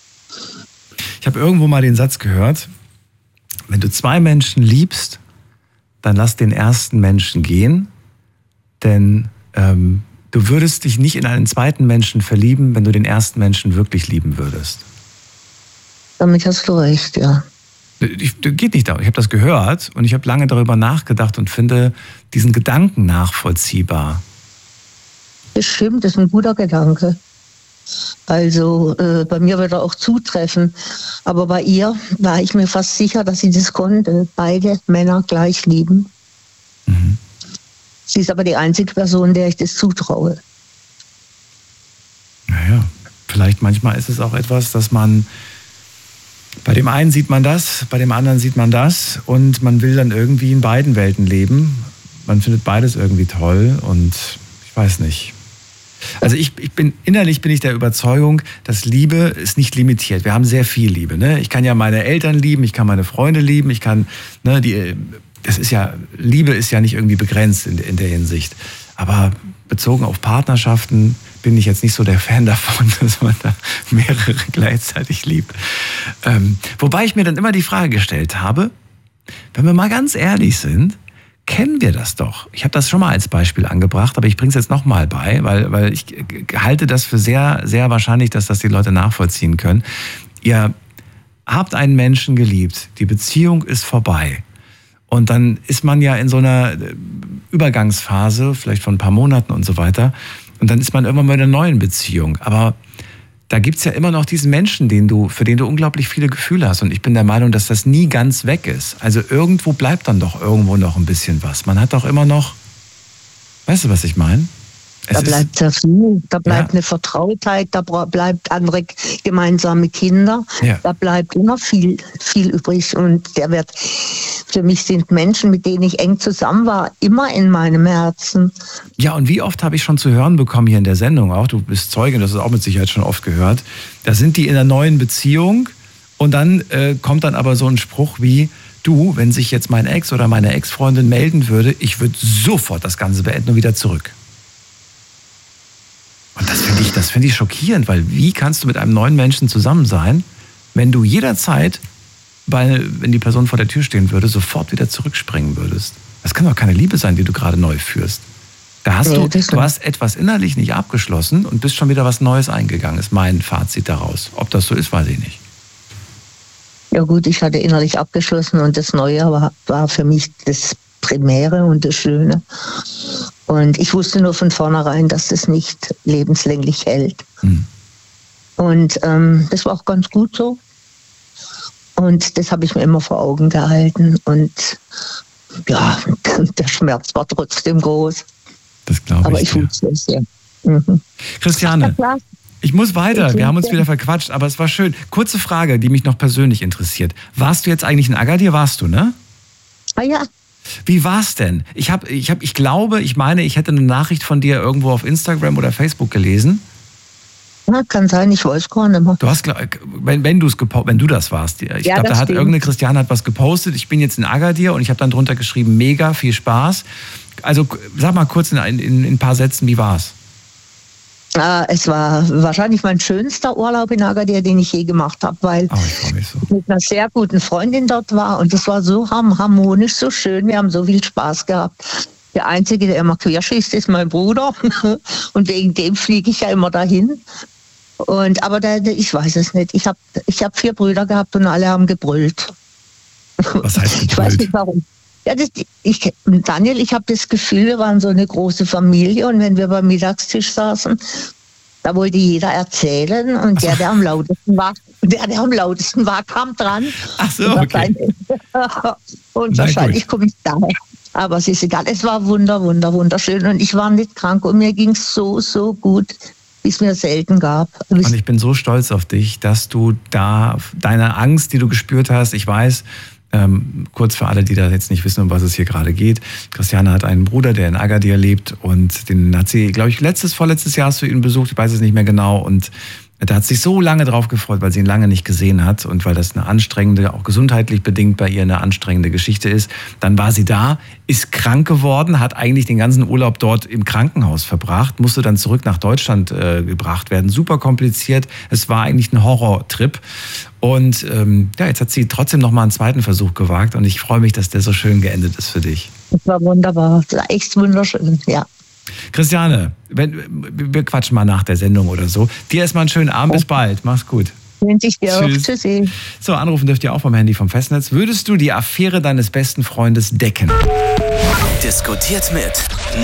Ich habe irgendwo mal den Satz gehört, wenn du zwei Menschen liebst, dann lass den ersten Menschen gehen, denn du würdest dich nicht in einen zweiten Menschen verlieben, wenn du den ersten Menschen wirklich lieben würdest. Damit hast du recht, ja. Geht nicht darum. Ich habe das gehört und ich habe lange darüber nachgedacht und finde diesen Gedanken nachvollziehbar. Das stimmt, das ist ein guter Gedanke. Also bei mir wird er auch zutreffen. Aber bei ihr war ich mir fast sicher, dass sie das konnte. Beide Männer gleich lieben. Mhm. Sie ist aber die einzige Person, der ich das zutraue. Naja, vielleicht manchmal ist es auch etwas, dass man, bei dem einen sieht man das, bei dem anderen sieht man das und man will dann irgendwie in beiden Welten leben. Man findet beides irgendwie toll und ich weiß nicht. Also innerlich bin ich der Überzeugung, dass Liebe ist nicht limitiert. Wir haben sehr viel Liebe. Ne? Ich kann ja meine Eltern lieben, ich kann meine Freunde lieben, ich kann, Liebe ist ja nicht irgendwie begrenzt in der Hinsicht. Aber bezogen auf Partnerschaften bin ich jetzt nicht so der Fan davon, dass man da mehrere gleichzeitig liebt. Wobei ich mir dann immer die Frage gestellt habe, wenn wir mal ganz ehrlich sind, kennen wir das doch. Ich habe das schon mal als Beispiel angebracht, aber ich bringe es jetzt nochmal bei, weil ich halte das für sehr, sehr wahrscheinlich, dass das die Leute nachvollziehen können. Ihr habt einen Menschen geliebt, die Beziehung ist vorbei. Und dann ist man ja in so einer Übergangsphase, vielleicht von ein paar Monaten und so weiter. Und dann ist man irgendwann mal in einer neuen Beziehung. Aber da gibt's ja immer noch diesen Menschen, für den du unglaublich viele Gefühle hast. Und ich bin der Meinung, dass das nie ganz weg ist. Also irgendwo bleibt dann doch irgendwo noch ein bisschen was. Man hat doch immer noch, weißt du, was ich meine? Da bleibt sehr viel, da bleibt eine Vertrautheit, da bleibt andere gemeinsame Kinder, da bleibt immer viel übrig. Und für mich sind Menschen, mit denen ich eng zusammen war, immer in meinem Herzen. Ja, und wie oft habe ich schon zu hören bekommen hier in der Sendung auch, du bist Zeugin, das ist auch mit Sicherheit schon oft gehört, da sind die in einer neuen Beziehung und dann kommt dann aber so ein Spruch wie, du, wenn sich jetzt mein Ex oder meine Ex-Freundin melden würde, ich würde sofort das Ganze beenden und wieder zurück. Und das finde ich schockierend, weil wie kannst du mit einem neuen Menschen zusammen sein, wenn du jederzeit, wenn die Person vor der Tür stehen würde, sofort wieder zurückspringen würdest? Das kann doch keine Liebe sein, die du gerade neu führst. Da hast du hast etwas innerlich nicht abgeschlossen und bist schon wieder was Neues eingegangen, ist mein Fazit daraus. Ob das so ist, weiß ich nicht. Ja gut, ich hatte innerlich abgeschlossen und das Neue war für mich das Primäre und das Schöne. Und ich wusste nur von vornherein, dass das nicht lebenslänglich hält. Und das war auch ganz gut so. Und das habe ich mir immer vor Augen gehalten. Und ja, der Schmerz war trotzdem groß. Das glaube ich. Aber ich wusste es ja. Mhm. Christiane, ich muss weiter. Wir haben uns wieder verquatscht, aber es war schön. Kurze Frage, die mich noch persönlich interessiert. Warst du jetzt eigentlich in Agadir? Warst du, ne? Ah ja. Wie war's denn? Ich meine, ich hätte eine Nachricht von dir irgendwo auf Instagram oder Facebook gelesen. Ja, kann sein, ich weiß gar nicht mehr. Du hast, wenn du das warst, ich glaube, da hat irgendeine Christiane was gepostet. Ich bin jetzt in Agadir und ich habe dann drunter geschrieben, mega, viel Spaß. Also sag mal kurz in ein paar Sätzen, wie war's? Es war wahrscheinlich mein schönster Urlaub in Agadir, den ich je gemacht habe, weil ich freue mich so. ich mit einer sehr guten Freundin dort war und es war so harmonisch, so schön. Wir haben so viel Spaß gehabt. Der Einzige, der immer querschießt, ist mein Bruder und wegen dem fliege ich ja immer dahin. Aber ich weiß es nicht. Ich hab 4 Brüder gehabt und alle haben gebrüllt. Was heißt gebrüllt? Ich weiß nicht warum. Ja, Daniel, ich habe das Gefühl, wir waren so eine große Familie und wenn wir beim Mittagstisch saßen, da wollte jeder erzählen und der am lautesten war, kam dran. Ach so, okay. Und wahrscheinlich komme ich daher. Aber es ist egal. Es war wunderschön und ich war nicht krank und mir ging es so gut, wie es mir selten gab. Und ich bin so stolz auf dich, dass du da deine Angst, die du gespürt hast, ich weiß, kurz für alle, die da jetzt nicht wissen, um was es hier gerade geht. Christiane hat einen Bruder, der in Agadir lebt und den hat sie, glaube ich, vorletztes Jahr hast du ihn besucht, ich weiß es nicht mehr genau und da hat sich so lange drauf gefreut, weil sie ihn lange nicht gesehen hat und weil das eine anstrengende, auch gesundheitlich bedingt bei ihr eine anstrengende Geschichte ist. Dann war sie da, ist krank geworden, hat eigentlich den ganzen Urlaub dort im Krankenhaus verbracht, musste dann zurück nach Deutschland gebracht werden. Super kompliziert. Es war eigentlich ein Horrortrip. Und jetzt hat sie trotzdem noch mal einen zweiten Versuch gewagt und ich freue mich, dass der so schön geendet ist für dich. Das war wunderbar. Das war echt wunderschön, ja. Christiane, wir quatschen mal nach der Sendung oder so. Dir erstmal einen schönen Abend, bis bald. Mach's gut. Wünsche ich dir auch. Tschüssi. So, anrufen dürft ihr auch vom Handy vom Festnetz. Würdest du die Affäre deines besten Freundes decken? Diskutiert mit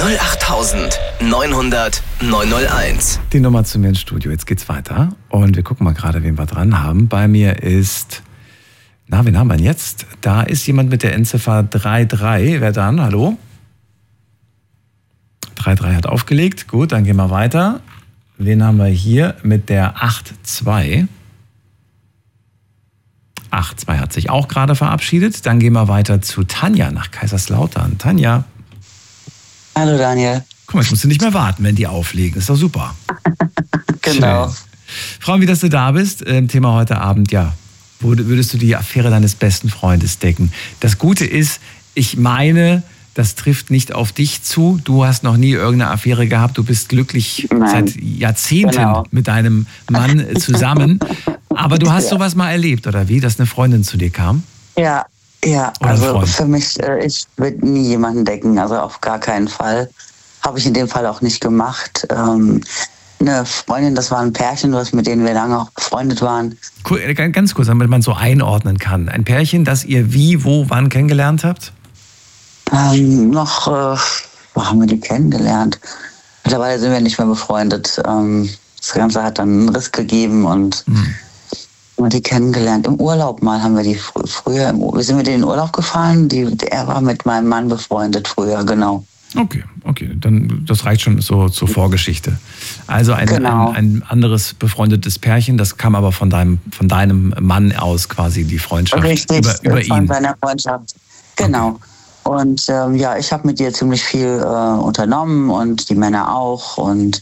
08900 901. Die Nummer zu mir ins Studio. Jetzt geht's weiter. Und wir gucken mal gerade, wen wir dran haben. Bei mir ist... wen haben wir denn jetzt? Da ist jemand mit der Endziffer 33. Wer dran? Hallo? 33 hat aufgelegt. Gut, dann gehen wir weiter. Wen haben wir hier mit der 82? 82 hat sich auch gerade verabschiedet. Dann gehen wir weiter zu Tanja nach Kaiserslautern. Tanja. Hallo Daniel. Guck mal, jetzt musst du nicht mehr warten, wenn die auflegen. Ist doch super. Genau. Schön. Freue mich, dass du da bist. Thema heute Abend, ja. Würdest du die Affäre deines besten Freundes decken? Das Gute ist, ich meine... Das trifft nicht auf dich zu. Du hast noch nie irgendeine Affäre gehabt. Du bist glücklich seit Jahrzehnten mit deinem Mann zusammen. Aber du hast sowas mal erlebt, oder wie? Dass eine Freundin zu dir kam? Ja. Also für mich, ich würde nie jemanden decken. Also auf gar keinen Fall. Habe ich in dem Fall auch nicht gemacht. Eine Freundin, das war ein Pärchen, mit denen wir lange auch befreundet waren. Ganz kurz, damit man so einordnen kann. Ein Pärchen, das ihr wie, wo, wann kennengelernt habt? Wo haben wir die kennengelernt? Mittlerweile sind wir nicht mehr befreundet. Das Ganze hat dann einen Riss gegeben und haben wir die kennengelernt. Im Urlaub mal haben wir die früher, wir sind mit denen in den Urlaub gefahren. Er war mit meinem Mann befreundet früher, genau. Okay, dann das reicht schon so zur Vorgeschichte. Also ein anderes befreundetes Pärchen, das kam aber von deinem Mann aus quasi die Freundschaft. Richtig, über ihn. Von seiner Freundschaft, genau. Okay. Und ich habe mit ihr ziemlich viel unternommen und die Männer auch. Und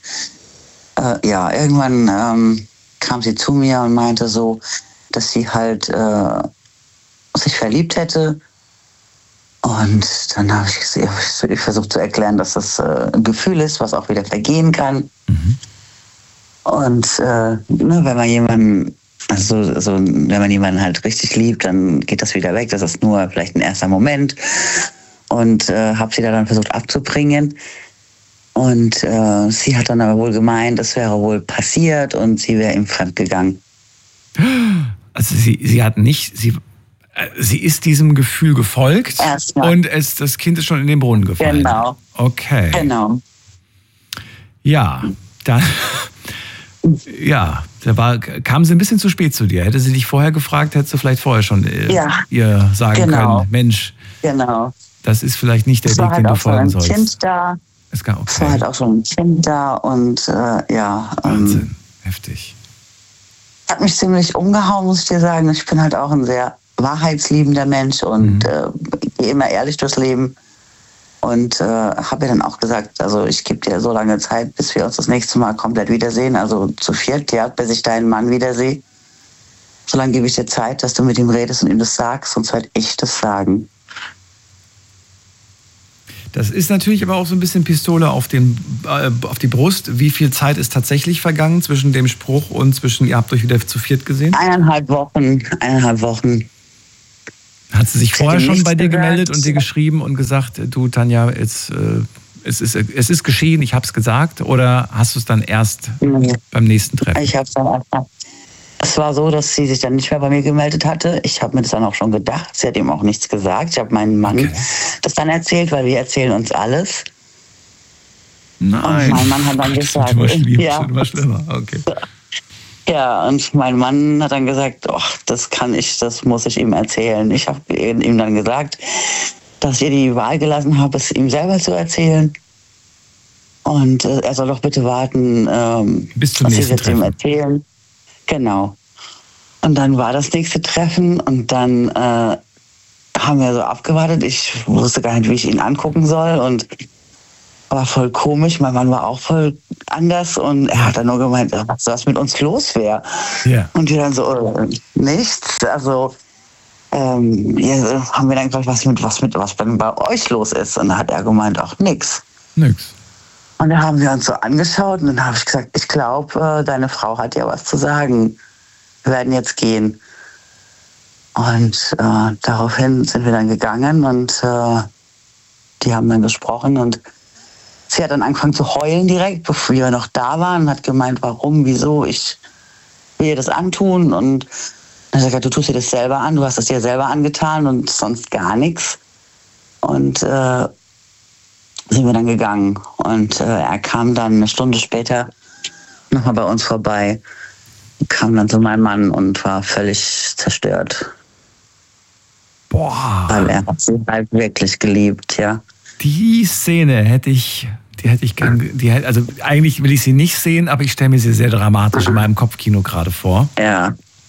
irgendwann kam sie zu mir und meinte so, dass sie halt sich verliebt hätte. Und dann habe ich versucht zu erklären, dass das ein Gefühl ist, was auch wieder vergehen kann. Mhm. Und wenn man jemanden... wenn man jemanden halt richtig liebt, dann geht das wieder weg. Das ist nur vielleicht ein erster Moment. Und habe sie da dann versucht abzubringen. Und sie hat dann aber wohl gemeint, das wäre wohl passiert und sie wäre ihm fremdgegangen. Also sie hat nicht, sie ist diesem Gefühl gefolgt. Erstmal. Und das Kind ist schon in den Brunnen gefallen. Genau. Okay. Genau. Ja, dann... Ja, kam sie ein bisschen zu spät zu dir. Hätte sie dich vorher gefragt, hättest du vielleicht vorher schon ihr sagen können, Mensch, das ist vielleicht nicht der Weg, den du folgen sollst. Es war halt auch schon ein Kind da und Wahnsinn, heftig. Hat mich ziemlich umgehauen, muss ich dir sagen. Ich bin halt auch ein sehr wahrheitsliebender Mensch und gehe immer ehrlich durchs Leben. Und habe ihr dann auch gesagt, also ich gebe dir so lange Zeit, bis wir uns das nächste Mal komplett wiedersehen, also zu viert, bis ich deinen Mann wiedersehe. So lange gebe ich dir Zeit, dass du mit ihm redest und ihm das sagst, sonst werde ich das sagen. Das ist natürlich aber auch so ein bisschen Pistole auf die Brust. Wie viel Zeit ist tatsächlich vergangen zwischen dem Spruch und ihr habt euch wieder zu viert gesehen? 1,5 Wochen. Hat sie sich vorher schon bei dir gemeldet und dir geschrieben und gesagt, du Tanja, es ist geschehen, ich habe es gesagt? Oder hast du es dann erst beim nächsten Treffen? Ich habe es dann erst. Es war so, dass sie sich dann nicht mehr bei mir gemeldet hatte. Ich habe mir das dann auch schon gedacht. Sie hat ihm auch nichts gesagt. Ich habe meinem Mann das dann erzählt, weil wir erzählen uns alles. Nein. Und mein Mann hat dann gesagt... Schon immer schlimmer. Okay. Ja, und mein Mann hat dann gesagt, das muss ich ihm erzählen. Ich habe ihm dann gesagt, dass ich ihr die Wahl gelassen habe, es ihm selber zu erzählen. Und er soll doch bitte warten, bis zum nächsten Treffen. Ihm erzählen. Genau. Und dann war das nächste Treffen und dann haben wir so abgewartet. Ich wusste gar nicht, wie ich ihn angucken soll und war voll komisch. Mein Mann war auch voll anders und er hat dann nur gemeint, was mit uns los wäre. Yeah. Und wir dann so, nichts. Also haben wir dann gefragt, was denn bei euch los ist. Und da hat er gemeint, nix. Nix. Und dann haben wir uns so angeschaut und dann habe ich gesagt, ich glaube, deine Frau hat ja was zu sagen. Wir werden jetzt gehen. Und daraufhin sind wir dann gegangen und die haben dann gesprochen und sie hat dann angefangen zu heulen direkt, bevor wir noch da waren und hat gemeint, warum, wieso, ich will ihr das antun. Und dann hat sie gesagt, du tust dir das selber an, du hast es dir selber angetan und sonst gar nichts. Und sind wir dann gegangen und er kam dann eine Stunde später nochmal bei uns vorbei, kam dann zu meinem Mann und war völlig zerstört. Boah. Weil er hat sie halt wirklich geliebt, ja. Die Szene hätte ich gern, also eigentlich will ich sie nicht sehen, aber ich stelle mir sie sehr dramatisch in meinem Kopfkino gerade vor. Ja.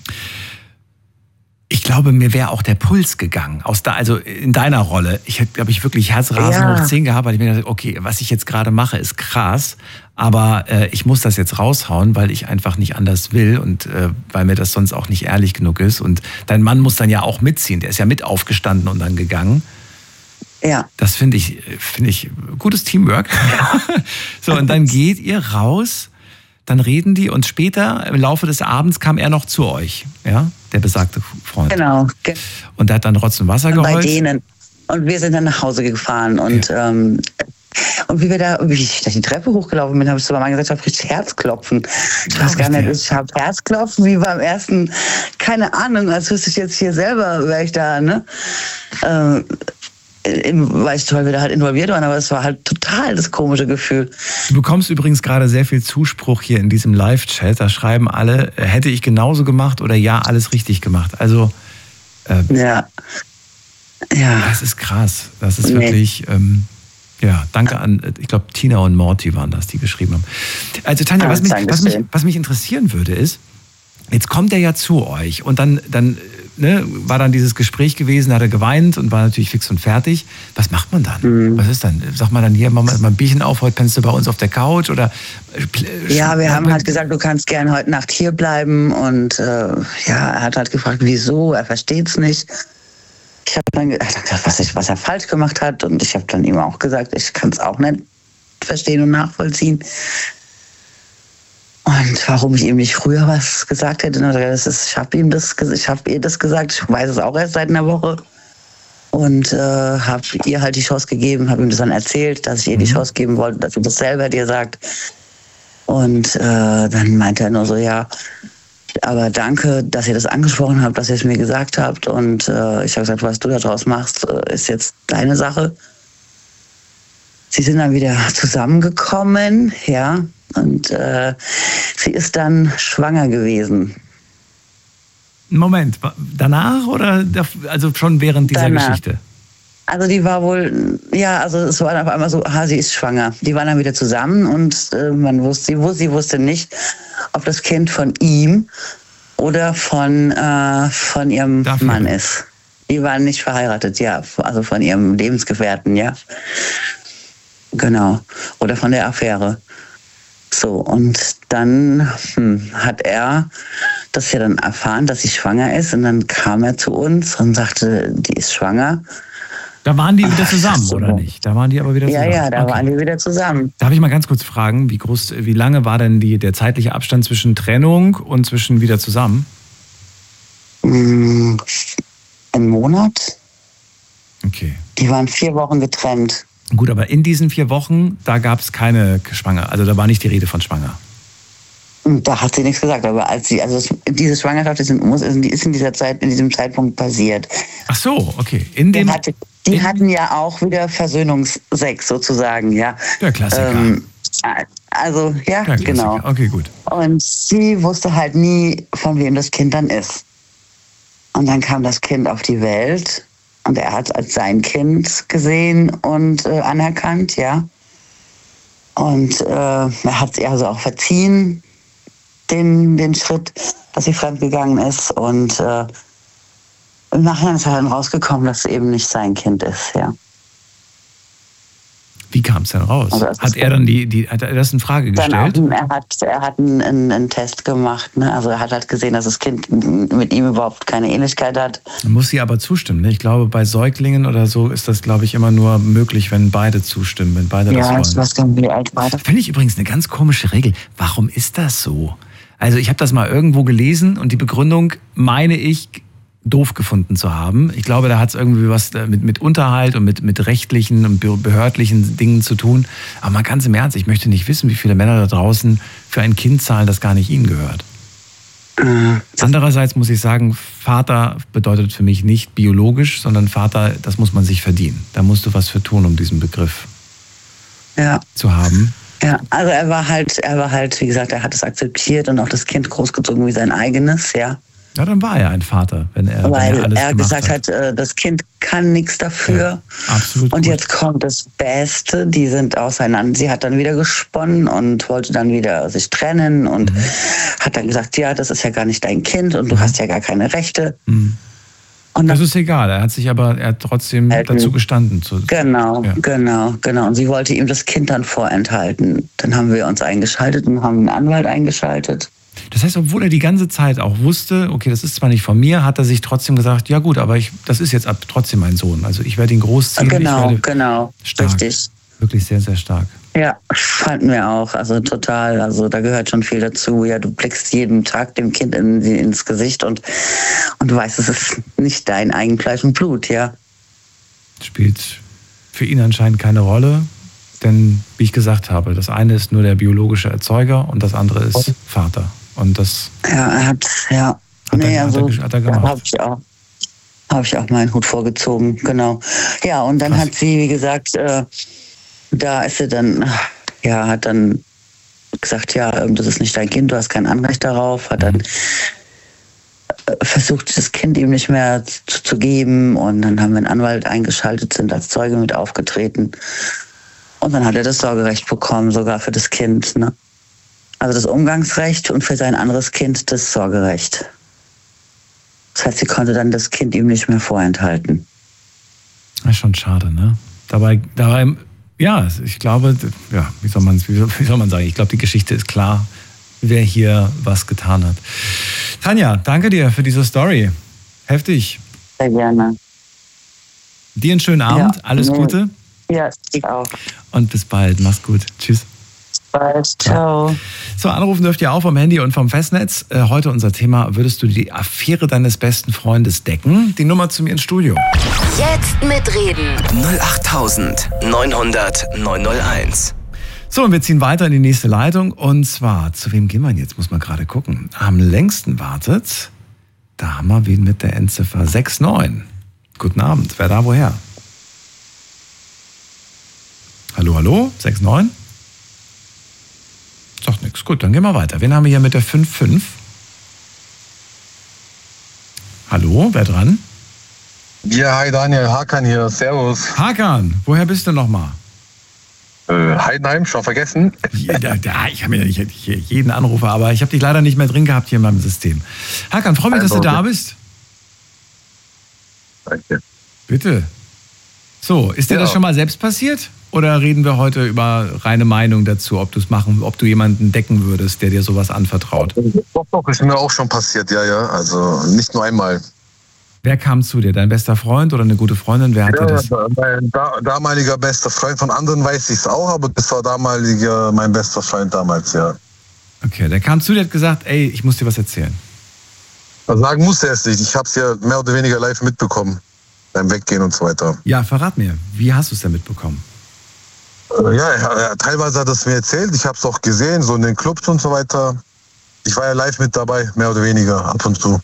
Ich glaube, mir wäre auch der Puls gegangen. Also in deiner Rolle. Ich hätte, glaube ich, wirklich Herzrasen hoch 10 gehabt, weil ich mir gedacht, okay, was ich jetzt gerade mache, ist krass, aber ich muss das jetzt raushauen, weil ich einfach nicht anders will und weil mir das sonst auch nicht ehrlich genug ist. Und dein Mann muss dann ja auch mitziehen. Der ist ja mit aufgestanden und dann gegangen. Ja. Das finde ich gutes Teamwork. So, und dann geht ihr raus, dann reden die und später im Laufe des Abends kam er noch zu euch, ja, der besagte Freund. Genau. Und der hat dann Rotz und Wasser geholt. Bei denen. Und wir sind dann nach Hause gefahren und und wie ich da die Treppe hochgelaufen bin, habe ich zu meinem Mann gesagt, ich habe Herzklopfen. Ich weiß gar nicht, ich habe Herzklopfen wie beim ersten, keine Ahnung, als wüsste ich jetzt hier selber, wäre ich da, ne? Weil wir da halt involviert waren, aber es war halt total das komische Gefühl. Du bekommst übrigens gerade sehr viel Zuspruch hier in diesem Live-Chat. Da schreiben alle, hätte ich genauso gemacht oder ja, alles richtig gemacht. Also ja. Das ist krass. Das ist wirklich, danke an, ich glaube, Tina und Morty waren das, die geschrieben haben. Also Tanja, was mich interessieren würde ist, jetzt kommt er ja zu euch und dann war dann dieses Gespräch gewesen, hat er geweint und war natürlich fix und fertig. Was macht man dann? Was ist dann? Sagt man dann hier, mach mal ein Bierchen auf, heute pennst du bei uns auf der Couch? Oder ja, wir haben halt gesagt, du kannst gern heute Nacht hier bleiben und er hat halt gefragt, wieso, er versteht's nicht. Ich habe dann gesagt, was er falsch gemacht hat und ich habe dann ihm auch gesagt, ich kann es auch nicht verstehen und nachvollziehen. Und warum ich ihm nicht früher was gesagt hätte, ich habe ihr das gesagt, ich weiß es auch erst seit einer Woche. Und habe ihr halt die Chance gegeben, habe ihm das dann erzählt, dass ich ihr die Chance geben wollte, dass sie das selber dir sagt. Und dann meinte er nur so, ja, aber danke, dass ihr das angesprochen habt, dass ihr es mir gesagt habt. Und ich habe gesagt, was du da draus machst, ist jetzt deine Sache. Sie sind dann wieder zusammengekommen, ja. Und sie ist dann schwanger gewesen. Moment, danach oder also schon während dieser Geschichte? Also die war wohl, es war auf einmal so, sie ist schwanger. Die waren dann wieder zusammen und sie wusste nicht, ob das Kind von ihm oder von ihrem Mann ist. Die waren nicht verheiratet, ja, also von ihrem Lebensgefährten, ja. Genau. Oder von der Affäre. So, und dann hat er das ja dann erfahren, dass sie schwanger ist. Und dann kam er zu uns und sagte, die ist schwanger. Da waren die wieder zusammen, oder nicht? Da waren die aber wieder zusammen. Ja, da waren die wieder zusammen. Darf ich mal ganz kurz fragen, wie lange war denn der zeitliche Abstand zwischen Trennung und zwischen wieder zusammen? Ein Monat. Okay. Die waren 4 Wochen getrennt. Gut, aber in diesen 4 Wochen, da gab es keine Schwanger. Also da war nicht die Rede von schwanger. Da hat sie nichts gesagt, aber diese Schwangerschaft ist in diesem Zeitpunkt passiert. Ach so, okay. Die hatten ja auch wieder Versöhnungsex sozusagen, ja. Der Klassiker. Genau. Okay, gut. Und sie wusste halt nie, von wem das Kind dann ist. Und dann kam das Kind auf die Welt und er hat es als sein Kind gesehen und anerkannt, ja. Und er hat es also auch verziehen, den Schritt, dass sie fremdgegangen ist. Und im Nachhinein ist dann rausgekommen, dass es eben nicht sein Kind ist, ja. Wie kam es denn raus? Also hat er dann hat er das in Frage gestellt? Er hat einen Test gemacht, ne? Also er hat halt gesehen, dass das Kind mit ihm überhaupt keine Ähnlichkeit hat. Dann muss sie aber zustimmen, ne? Ich glaube, bei Säuglingen oder so ist das, glaube ich, immer nur möglich, wenn beide zustimmen, wenn beide das wollen. Ja, ich weiß gar nicht, wie alt war das. Finde ich übrigens eine ganz komische Regel. Warum ist das so? Also ich habe das mal irgendwo gelesen und die Begründung, meine ich, doof gefunden zu haben. Ich glaube, da hat es irgendwie was mit Unterhalt und mit rechtlichen und behördlichen Dingen zu tun. Aber mal ganz im Ernst, ich möchte nicht wissen, wie viele Männer da draußen für ein Kind zahlen, das gar nicht ihnen gehört. Andererseits muss ich sagen, Vater bedeutet für mich nicht biologisch, sondern Vater, das muss man sich verdienen. Da musst du was für tun, um diesen Begriff zu haben. Ja, also er war halt, wie gesagt, er hat es akzeptiert und auch das Kind großgezogen wie sein eigenes, ja. Ja, dann war er ein Vater, wenn er alles er gesagt hat, das Kind kann nichts dafür. Ja, absolut. Und gut. jetzt kommt das Beste, die sind auseinander. Sie hat dann wieder gesponnen und wollte dann wieder sich trennen und hat dann gesagt, ja, das ist ja gar nicht dein Kind und du hast ja gar keine Rechte. Und das ist egal, er hat trotzdem dazu gestanden. Genau. Und sie wollte ihm das Kind dann vorenthalten. Dann haben wir uns eingeschaltet und haben einen Anwalt eingeschaltet. Das heißt, obwohl er die ganze Zeit auch wusste, okay, das ist zwar nicht von mir, hat er sich trotzdem gesagt, ja gut, aber das ist jetzt trotzdem mein Sohn. Also ich werde ihn großziehen. Genau, stark. Richtig. Wirklich sehr, sehr stark. Ja, fanden wir auch. Also total, also da gehört schon viel dazu. Ja, du blickst jeden Tag dem Kind ins Gesicht und du weißt, es ist nicht dein Eigenfleisch und Blut, ja. Spielt für ihn anscheinend keine Rolle. Denn, wie ich gesagt habe, das eine ist nur der biologische Erzeuger und das andere ist Vater. Und das hat er gemacht. Habe ich auch meinen Hut vorgezogen, genau. Ja, und dann hat sie, wie gesagt, da ist sie dann, hat dann gesagt, ja, das ist nicht dein Kind, du hast kein Anrecht darauf, hat dann versucht, das Kind ihm nicht mehr zu geben und dann haben wir einen Anwalt eingeschaltet, sind als Zeuge mit aufgetreten. Und dann hat er das Sorgerecht bekommen, sogar für das Kind. Ne? Also das Umgangsrecht und für sein anderes Kind das Sorgerecht. Das heißt, sie konnte dann das Kind ihm nicht mehr vorenthalten. Das ist schon schade, ne? Dabei, ja, ich glaube, ja, wie soll man sagen? Ich glaube, die Geschichte ist klar, wer hier was getan hat. Tanja, danke dir für diese Story. Heftig. Sehr gerne. Dir einen schönen Abend, alles Gute. Ja, ich auch. Und bis bald. Mach's gut. Tschüss. Bis bald. Ciao. So, anrufen dürft ihr auch vom Handy und vom Festnetz. Heute unser Thema: Würdest du die Affäre deines besten Freundes decken? Die Nummer zu mir ins Studio. Jetzt mitreden. 08900 901. So, und wir ziehen weiter in die nächste Leitung. Und zwar, zu wem gehen wir jetzt? Muss man gerade gucken. Am längsten wartet, da haben wir wen mit der Endziffer 69. Guten Abend. Wer da woher? Hallo, 69? Sagt nichts. Gut, dann gehen wir weiter. Wen haben wir hier mit der 55? Hallo, wer dran? Ja, hi Daniel, Hakan hier, servus. Hakan, woher bist du nochmal? Heidenheim, schon vergessen. Ja, ich habe ja nicht jeden Anrufer, aber ich habe dich leider nicht mehr drin gehabt hier in meinem System. Hakan, freue mich, dass du da bist. Danke. Bitte. So, ist dir das schon mal selbst passiert? Oder reden wir heute über reine Meinung dazu, ob du jemanden decken würdest, der dir sowas anvertraut? Doch, ist mir auch schon passiert, ja. Also nicht nur einmal. Wer kam zu dir? Dein bester Freund oder eine gute Freundin? Wer hatte das? Mein damaliger bester Freund. Von anderen weiß ich es auch, aber das war mein bester Freund damals, ja. Okay, der kam zu dir und hat gesagt, ey, ich muss dir was erzählen. Sagen musste er es nicht. Ich habe es ja mehr oder weniger live mitbekommen. Beim Weggehen und so weiter. Ja, verrat mir. Wie hast du es denn mitbekommen? Ja, teilweise hat er es mir erzählt. Ich habe es auch gesehen, so in den Clubs und so weiter. Ich war ja live mit dabei, mehr oder weniger, ab und zu.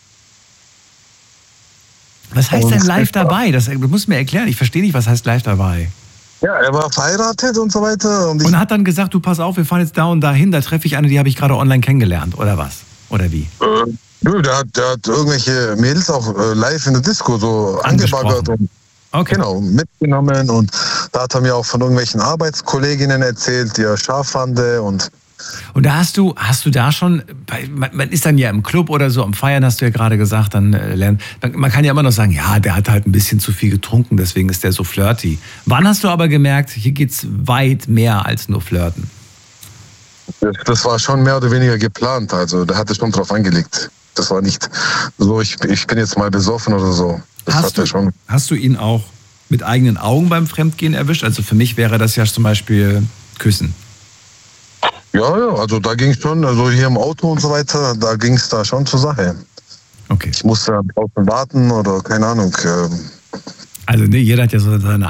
Was heißt denn live dabei? Du musst mir erklären. Ich verstehe nicht, was heißt live dabei. Ja, er war verheiratet und so weiter. Und hat dann gesagt, du pass auf, wir fahren jetzt da und dahin, da treffe ich eine, die habe ich gerade online kennengelernt, oder was? Oder wie? Nö, der hat irgendwelche Mädels auch live in der Disco so angebaggert und genau, mitgenommen. Und da hat er mir auch von irgendwelchen Arbeitskolleginnen erzählt, die er scharf fand. Und da hast du da schon, man ist dann ja im Club oder so, am Feiern hast du ja gerade gesagt, dann man kann ja immer noch sagen, ja, der hat halt ein bisschen zu viel getrunken, deswegen ist der so flirty. Wann hast du aber gemerkt, hier geht's weit mehr als nur flirten? Das war schon mehr oder weniger geplant, also da hatte schon drauf angelegt. Das war nicht so, ich bin jetzt mal besoffen oder so. Hast du ihn auch mit eigenen Augen beim Fremdgehen erwischt? Also für mich wäre das ja zum Beispiel Küssen. Ja, also da ging es schon, also hier im Auto und so weiter, da ging es da schon zur Sache. Okay. Ich musste draußen warten oder keine Ahnung. Also jeder hat ja so seine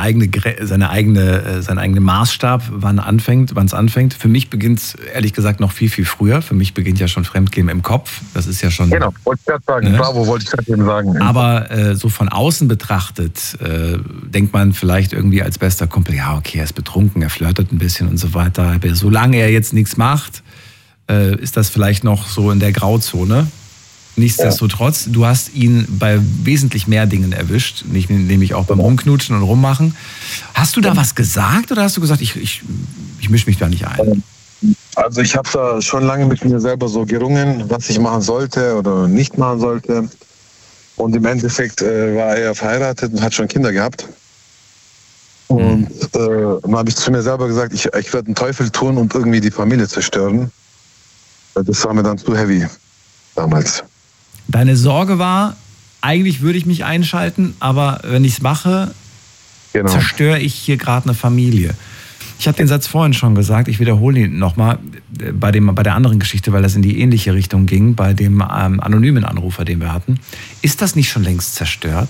eigene Maßstab, wann es anfängt. Für mich beginnt es ehrlich gesagt noch viel, viel früher. Für mich beginnt ja schon Fremdgehen im Kopf. Das ist ja schon... Genau, wollte ich gerade sagen. Ne? Bravo, wollte ich gerade eben sagen. Aber so von außen betrachtet, denkt man vielleicht irgendwie als bester Kumpel, ja okay, er ist betrunken, er flirtet ein bisschen und so weiter. Aber solange er jetzt nichts macht, ist das vielleicht noch so in der Grauzone. Nichtsdestotrotz, du hast ihn bei wesentlich mehr Dingen erwischt, nämlich auch beim Rumknutschen und Rummachen. Hast du da was gesagt oder hast du gesagt, ich mische mich da nicht ein? Also ich habe da schon lange mit mir selber so gerungen, was ich machen sollte oder nicht machen sollte. Und im Endeffekt war er verheiratet und hat schon Kinder gehabt. Und dann habe ich zu mir selber gesagt, ich werde einen Teufel tun und irgendwie die Familie zerstören. Das war mir dann zu heavy damals. Deine Sorge war, eigentlich würde ich mich einschalten, aber wenn ich es mache, zerstöre ich hier gerade eine Familie. Ich habe den Satz vorhin schon gesagt, ich wiederhole ihn nochmal bei der anderen Geschichte, weil das in die ähnliche Richtung ging, bei dem anonymen Anrufer, den wir hatten. Ist das nicht schon längst zerstört?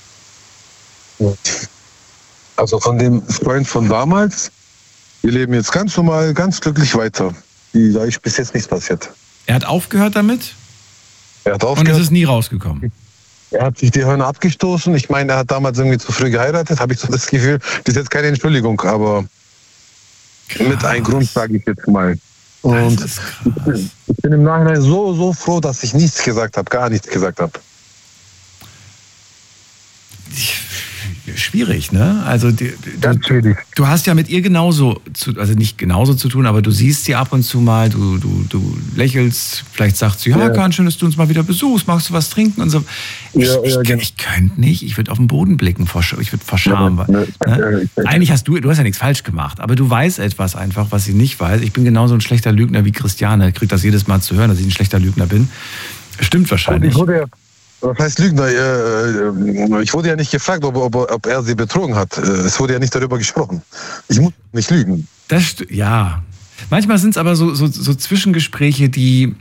Also von dem Freund von damals, wir leben jetzt ganz normal, ganz glücklich weiter. Da ist bis jetzt nichts passiert. Er hat aufgehört damit? Er hat aufgehört. Und es ist nie rausgekommen? Er hat sich die Hörner abgestoßen. Ich meine, er hat damals irgendwie zu früh geheiratet, habe ich so das Gefühl. Das ist jetzt keine Entschuldigung, aber mit einem Grund, sage ich jetzt mal. Und ich bin im Nachhinein so froh, dass ich nichts gesagt habe, gar nichts gesagt habe. Schwierig, ne? Also du hast ja mit ihr genauso, also nicht genauso zu tun, aber du siehst sie ab und zu mal, du lächelst, vielleicht sagt sie, ja, ganz schön, dass du uns mal wieder besuchst, magst du was trinken und so. Ich könnte nicht, ich würde auf den Boden blicken, ich würde vor Scham. Eigentlich hast du hast ja nichts falsch gemacht, aber du weißt etwas einfach, was sie nicht weiß. Ich bin genauso ein schlechter Lügner wie Christiane, ich kriege das jedes Mal zu hören, dass ich ein schlechter Lügner bin. Stimmt wahrscheinlich. Was heißt Lügner? Ich wurde ja nicht gefragt, ob er sie betrogen hat. Es wurde ja nicht darüber gesprochen. Ich muss nicht lügen. Ja. Manchmal sind es aber so Zwischengespräche, die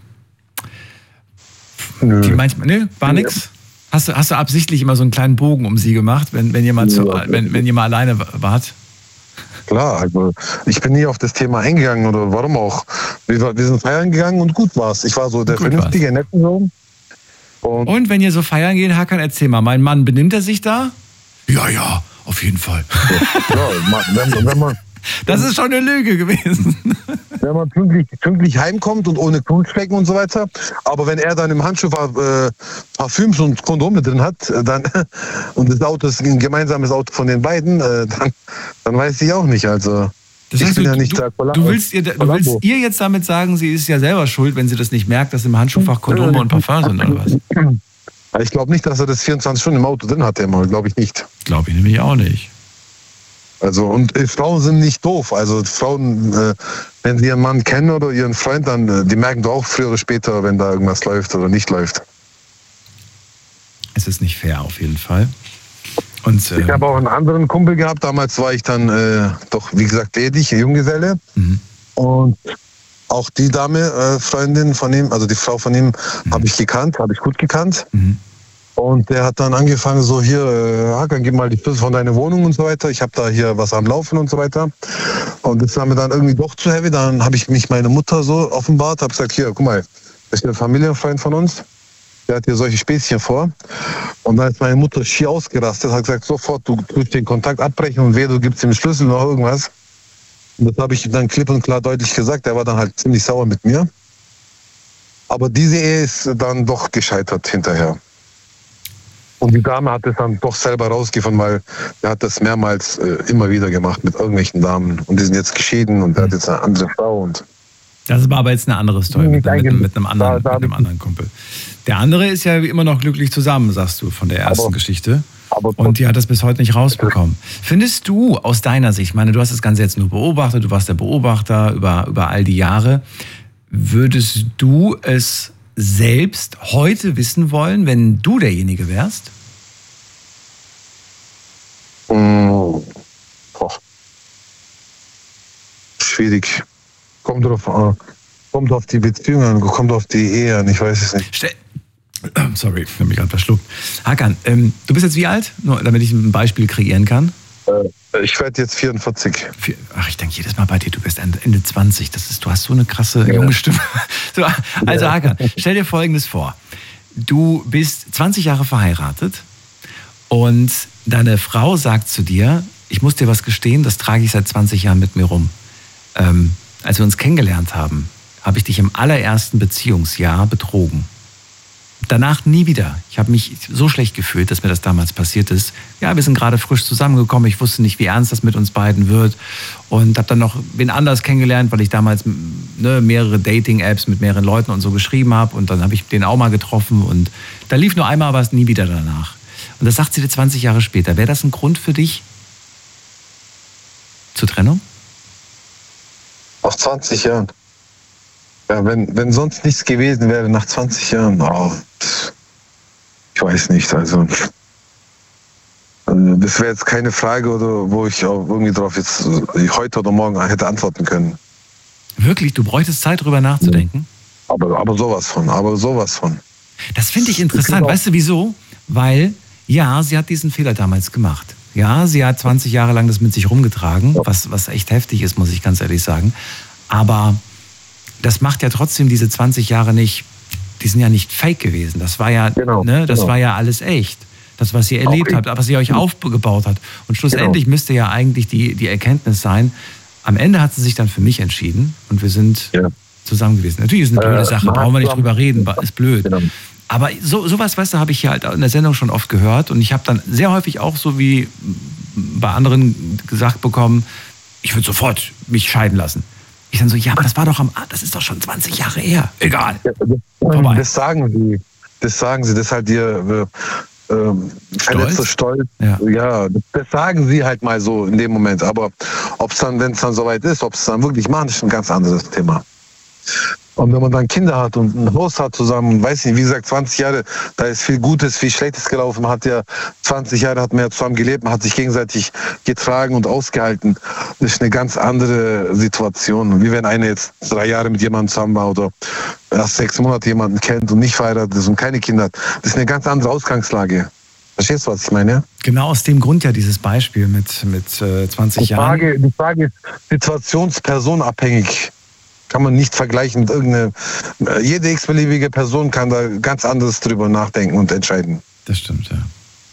manchmal, war nix. Hast du absichtlich immer so einen kleinen Bogen um sie gemacht, wenn jemand alleine wart? Klar, also ich bin nie auf das Thema eingegangen oder warum auch. Wir sind feiern gegangen und gut war's. Ich war so der vernünftige, nette Sohn. Und wenn ihr so feiern geht, Hakan, erzähl mal, mein Mann, benimmt er sich da? Ja, auf jeden Fall. Wenn man, das ist schon eine Lüge gewesen. Wenn man pünktlich heimkommt und ohne Knutschflecken und so weiter, aber wenn er dann im Handschuh Parfüms und Kondome drin hat, dann und das Auto ist ein gemeinsames Auto von den beiden, dann weiß ich auch nicht, also... Das heißt, du willst ihr jetzt damit sagen, sie ist ja selber schuld, wenn sie das nicht merkt, dass im Handschuhfach Kondome und Parfum sind, oder was? Ich glaube nicht, dass er das 24 Stunden im Auto drin hat, glaube ich nicht. Glaube ich nämlich auch nicht. Also, und Frauen sind nicht doof. Also Frauen, wenn sie ihren Mann kennen oder ihren Freund, dann die merken doch auch früher oder später, wenn da irgendwas läuft oder nicht läuft. das ist nicht fair auf jeden Fall. Und, ich habe auch einen anderen Kumpel gehabt. Damals war ich dann doch, wie gesagt, ledig, Junggeselle. Und auch die Dame, Freundin von ihm, also die Frau von ihm, habe ich gut gekannt. Und der hat dann angefangen, so hier, Hakan, gib mal die Schlüssel von deiner Wohnung und so weiter. Ich habe da hier was am Laufen und so weiter. Und das war mir dann irgendwie doch zu heavy. Dann habe ich mich meiner Mutter so offenbart, habe gesagt, hier, guck mal, das ist ein Familienfreund von uns. Der hat hier solche Späßchen vor. Und dann ist meine Mutter schier ausgerastet, hat gesagt, sofort, du tust den Kontakt abbrechen und du gibst ihm den Schlüssel oder irgendwas. Und das habe ich dann klipp und klar deutlich gesagt. Der war dann halt ziemlich sauer mit mir. Aber diese Ehe ist dann doch gescheitert hinterher. Und die Dame hat es dann doch selber rausgefunden, weil er hat das mehrmals immer wieder gemacht mit irgendwelchen Damen. Und die sind jetzt geschieden und er hat jetzt eine andere Frau. Und das war aber jetzt eine andere Story mit einem anderen Kumpel. Der andere ist ja immer noch glücklich zusammen, sagst du, von der ersten Geschichte. Und die hat das bis heute nicht rausbekommen. Findest du aus deiner Sicht, ich meine, du hast das Ganze jetzt nur beobachtet, du warst der Beobachter über all die Jahre, würdest du es selbst heute wissen wollen, wenn du derjenige wärst? Schwierig. Kommt auf die Beziehung an, kommt auf die Ehe an, ich weiß es nicht. Sorry, ich habe mich gerade verschluckt. Hakan, du bist jetzt wie alt? Nur damit ich ein Beispiel kreieren kann. Ich werde jetzt 44. Ach, ich denke jedes Mal bei dir, du bist Ende 20. Du hast so eine krasse junge Stimme. So, also Hakan, stell dir Folgendes vor. Du bist 20 Jahre verheiratet und deine Frau sagt zu dir, ich muss dir was gestehen, das trage ich seit 20 Jahren mit mir rum. Als wir uns kennengelernt haben, habe ich dich im allerersten Beziehungsjahr betrogen. Danach nie wieder. Ich habe mich so schlecht gefühlt, dass mir das damals passiert ist. Ja, wir sind gerade frisch zusammengekommen. Ich wusste nicht, wie ernst das mit uns beiden wird. Und habe dann noch wen anders kennengelernt, weil ich damals mehrere Dating-Apps mit mehreren Leuten und so geschrieben habe. Und dann habe ich den auch mal getroffen. Und da lief nur einmal, aber es nie wieder danach. Und das sagt sie dir 20 Jahre später. Wäre das ein Grund für dich zur Trennung? Auf 20 Jahren. Ja, wenn sonst nichts gewesen wäre nach 20 Jahren, ich weiß nicht, also das wäre jetzt keine Frage, oder wo ich auch irgendwie drauf jetzt heute oder morgen hätte antworten können. Wirklich? Du bräuchtest Zeit, drüber nachzudenken? Aber sowas von. Das finde ich interessant. Weißt du wieso? Weil, ja, sie hat diesen Fehler damals gemacht. Ja, sie hat 20 Jahre lang das mit sich rumgetragen, was echt heftig ist, muss ich ganz ehrlich sagen. Aber das macht ja trotzdem diese 20 Jahre nicht, die sind ja nicht fake gewesen. Das war ja, war ja alles echt. Das, was ihr erlebt habt, was ihr euch aufgebaut hat. Und schlussendlich müsste ja eigentlich die Erkenntnis sein, am Ende hat sie sich dann für mich entschieden und wir sind zusammen gewesen. Natürlich ist es eine blöde Sache, brauchen wir nicht drüber reden, ist blöd. Genau. Aber sowas, weißt du, habe ich hier halt in der Sendung schon oft gehört und ich habe dann sehr häufig auch so wie bei anderen gesagt bekommen, ich würde sofort mich scheiden lassen. Ich dann so, ja, aber das ist doch schon 20 Jahre her. Egal. Das sagen sie. Das ist halt ihr verletzter Stolz. Ja, das sagen sie halt mal so in dem Moment. Aber wenn es dann soweit ist, ob es dann wirklich machen, ist ein ganz anderes Thema. Und wenn man dann Kinder hat und ein Haus hat zusammen, weiß nicht, wie gesagt, 20 Jahre, da ist viel Gutes, viel Schlechtes gelaufen. Man hat ja 20 Jahre hat man ja zusammen gelebt, man hat sich gegenseitig getragen und ausgehalten. Das ist eine ganz andere Situation. Wie wenn einer jetzt 3 Jahre mit jemandem zusammen war oder erst 6 Monate jemanden kennt und nicht verheiratet ist und keine Kinder hat. Das ist eine ganz andere Ausgangslage. Verstehst du, was ich meine? Genau aus dem Grund ja dieses Beispiel mit 20 Jahren. Die Frage ist situationspersonabhängig. Kann man nicht vergleichen mit jede x-beliebige Person kann da ganz anderes drüber nachdenken und entscheiden. Das stimmt, ja.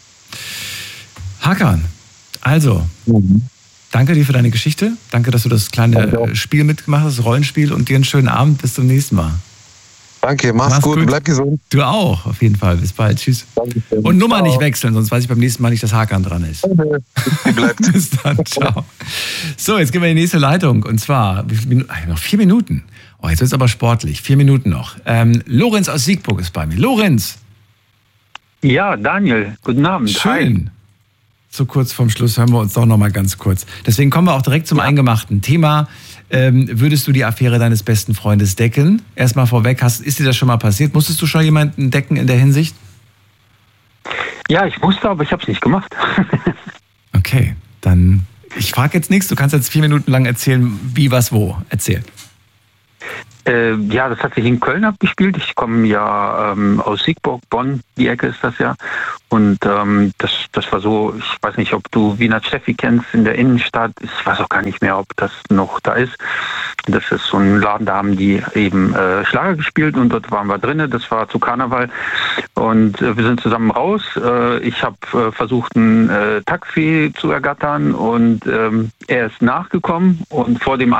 Hakan, also, danke dir für deine Geschichte. Danke, dass du das kleine Spiel mitgemacht hast, das Rollenspiel, und dir einen schönen Abend. Bis zum nächsten Mal. Danke, mach's gut, bleib gesund. Du auch, auf jeden Fall. Bis bald, tschüss. Dankeschön. Und Nummer nicht wechseln, sonst weiß ich beim nächsten Mal nicht, dass Hakan dran ist. Die bleibt. Bis dann, ciao. So, jetzt gehen wir in die nächste Leitung. Und zwar, noch 4 Minuten. Oh, jetzt wird es aber sportlich. 4 Minuten noch. Lorenz aus Siegburg ist bei mir. Lorenz. Ja, Daniel, guten Abend. Schön. So kurz vorm Schluss hören wir uns doch noch mal ganz kurz. Deswegen kommen wir auch direkt zum eingemachten Thema. Würdest du die Affäre deines besten Freundes decken? Erstmal vorweg, ist dir das schon mal passiert? Musstest du schon jemanden decken in der Hinsicht? Ja, ich musste, aber ich habe es nicht gemacht. Okay, dann, ich frage jetzt nichts. Du kannst jetzt 4 Minuten lang erzählen, wie, was, wo. Erzähl. Ja, das hat sich in Köln abgespielt. Ich komme ja aus Siegburg, Bonn, die Ecke ist das ja. Und das war so, ich weiß nicht, ob du Wiener Steffi kennst, in der Innenstadt. Ich weiß auch gar nicht mehr, ob das noch da ist. Das ist so ein Laden, da haben die eben Schlager gespielt und dort waren wir drinnen. Das war zu Karneval. Und wir sind zusammen raus. Ich habe versucht, ein Taxi zu ergattern und er ist nachgekommen und vor dem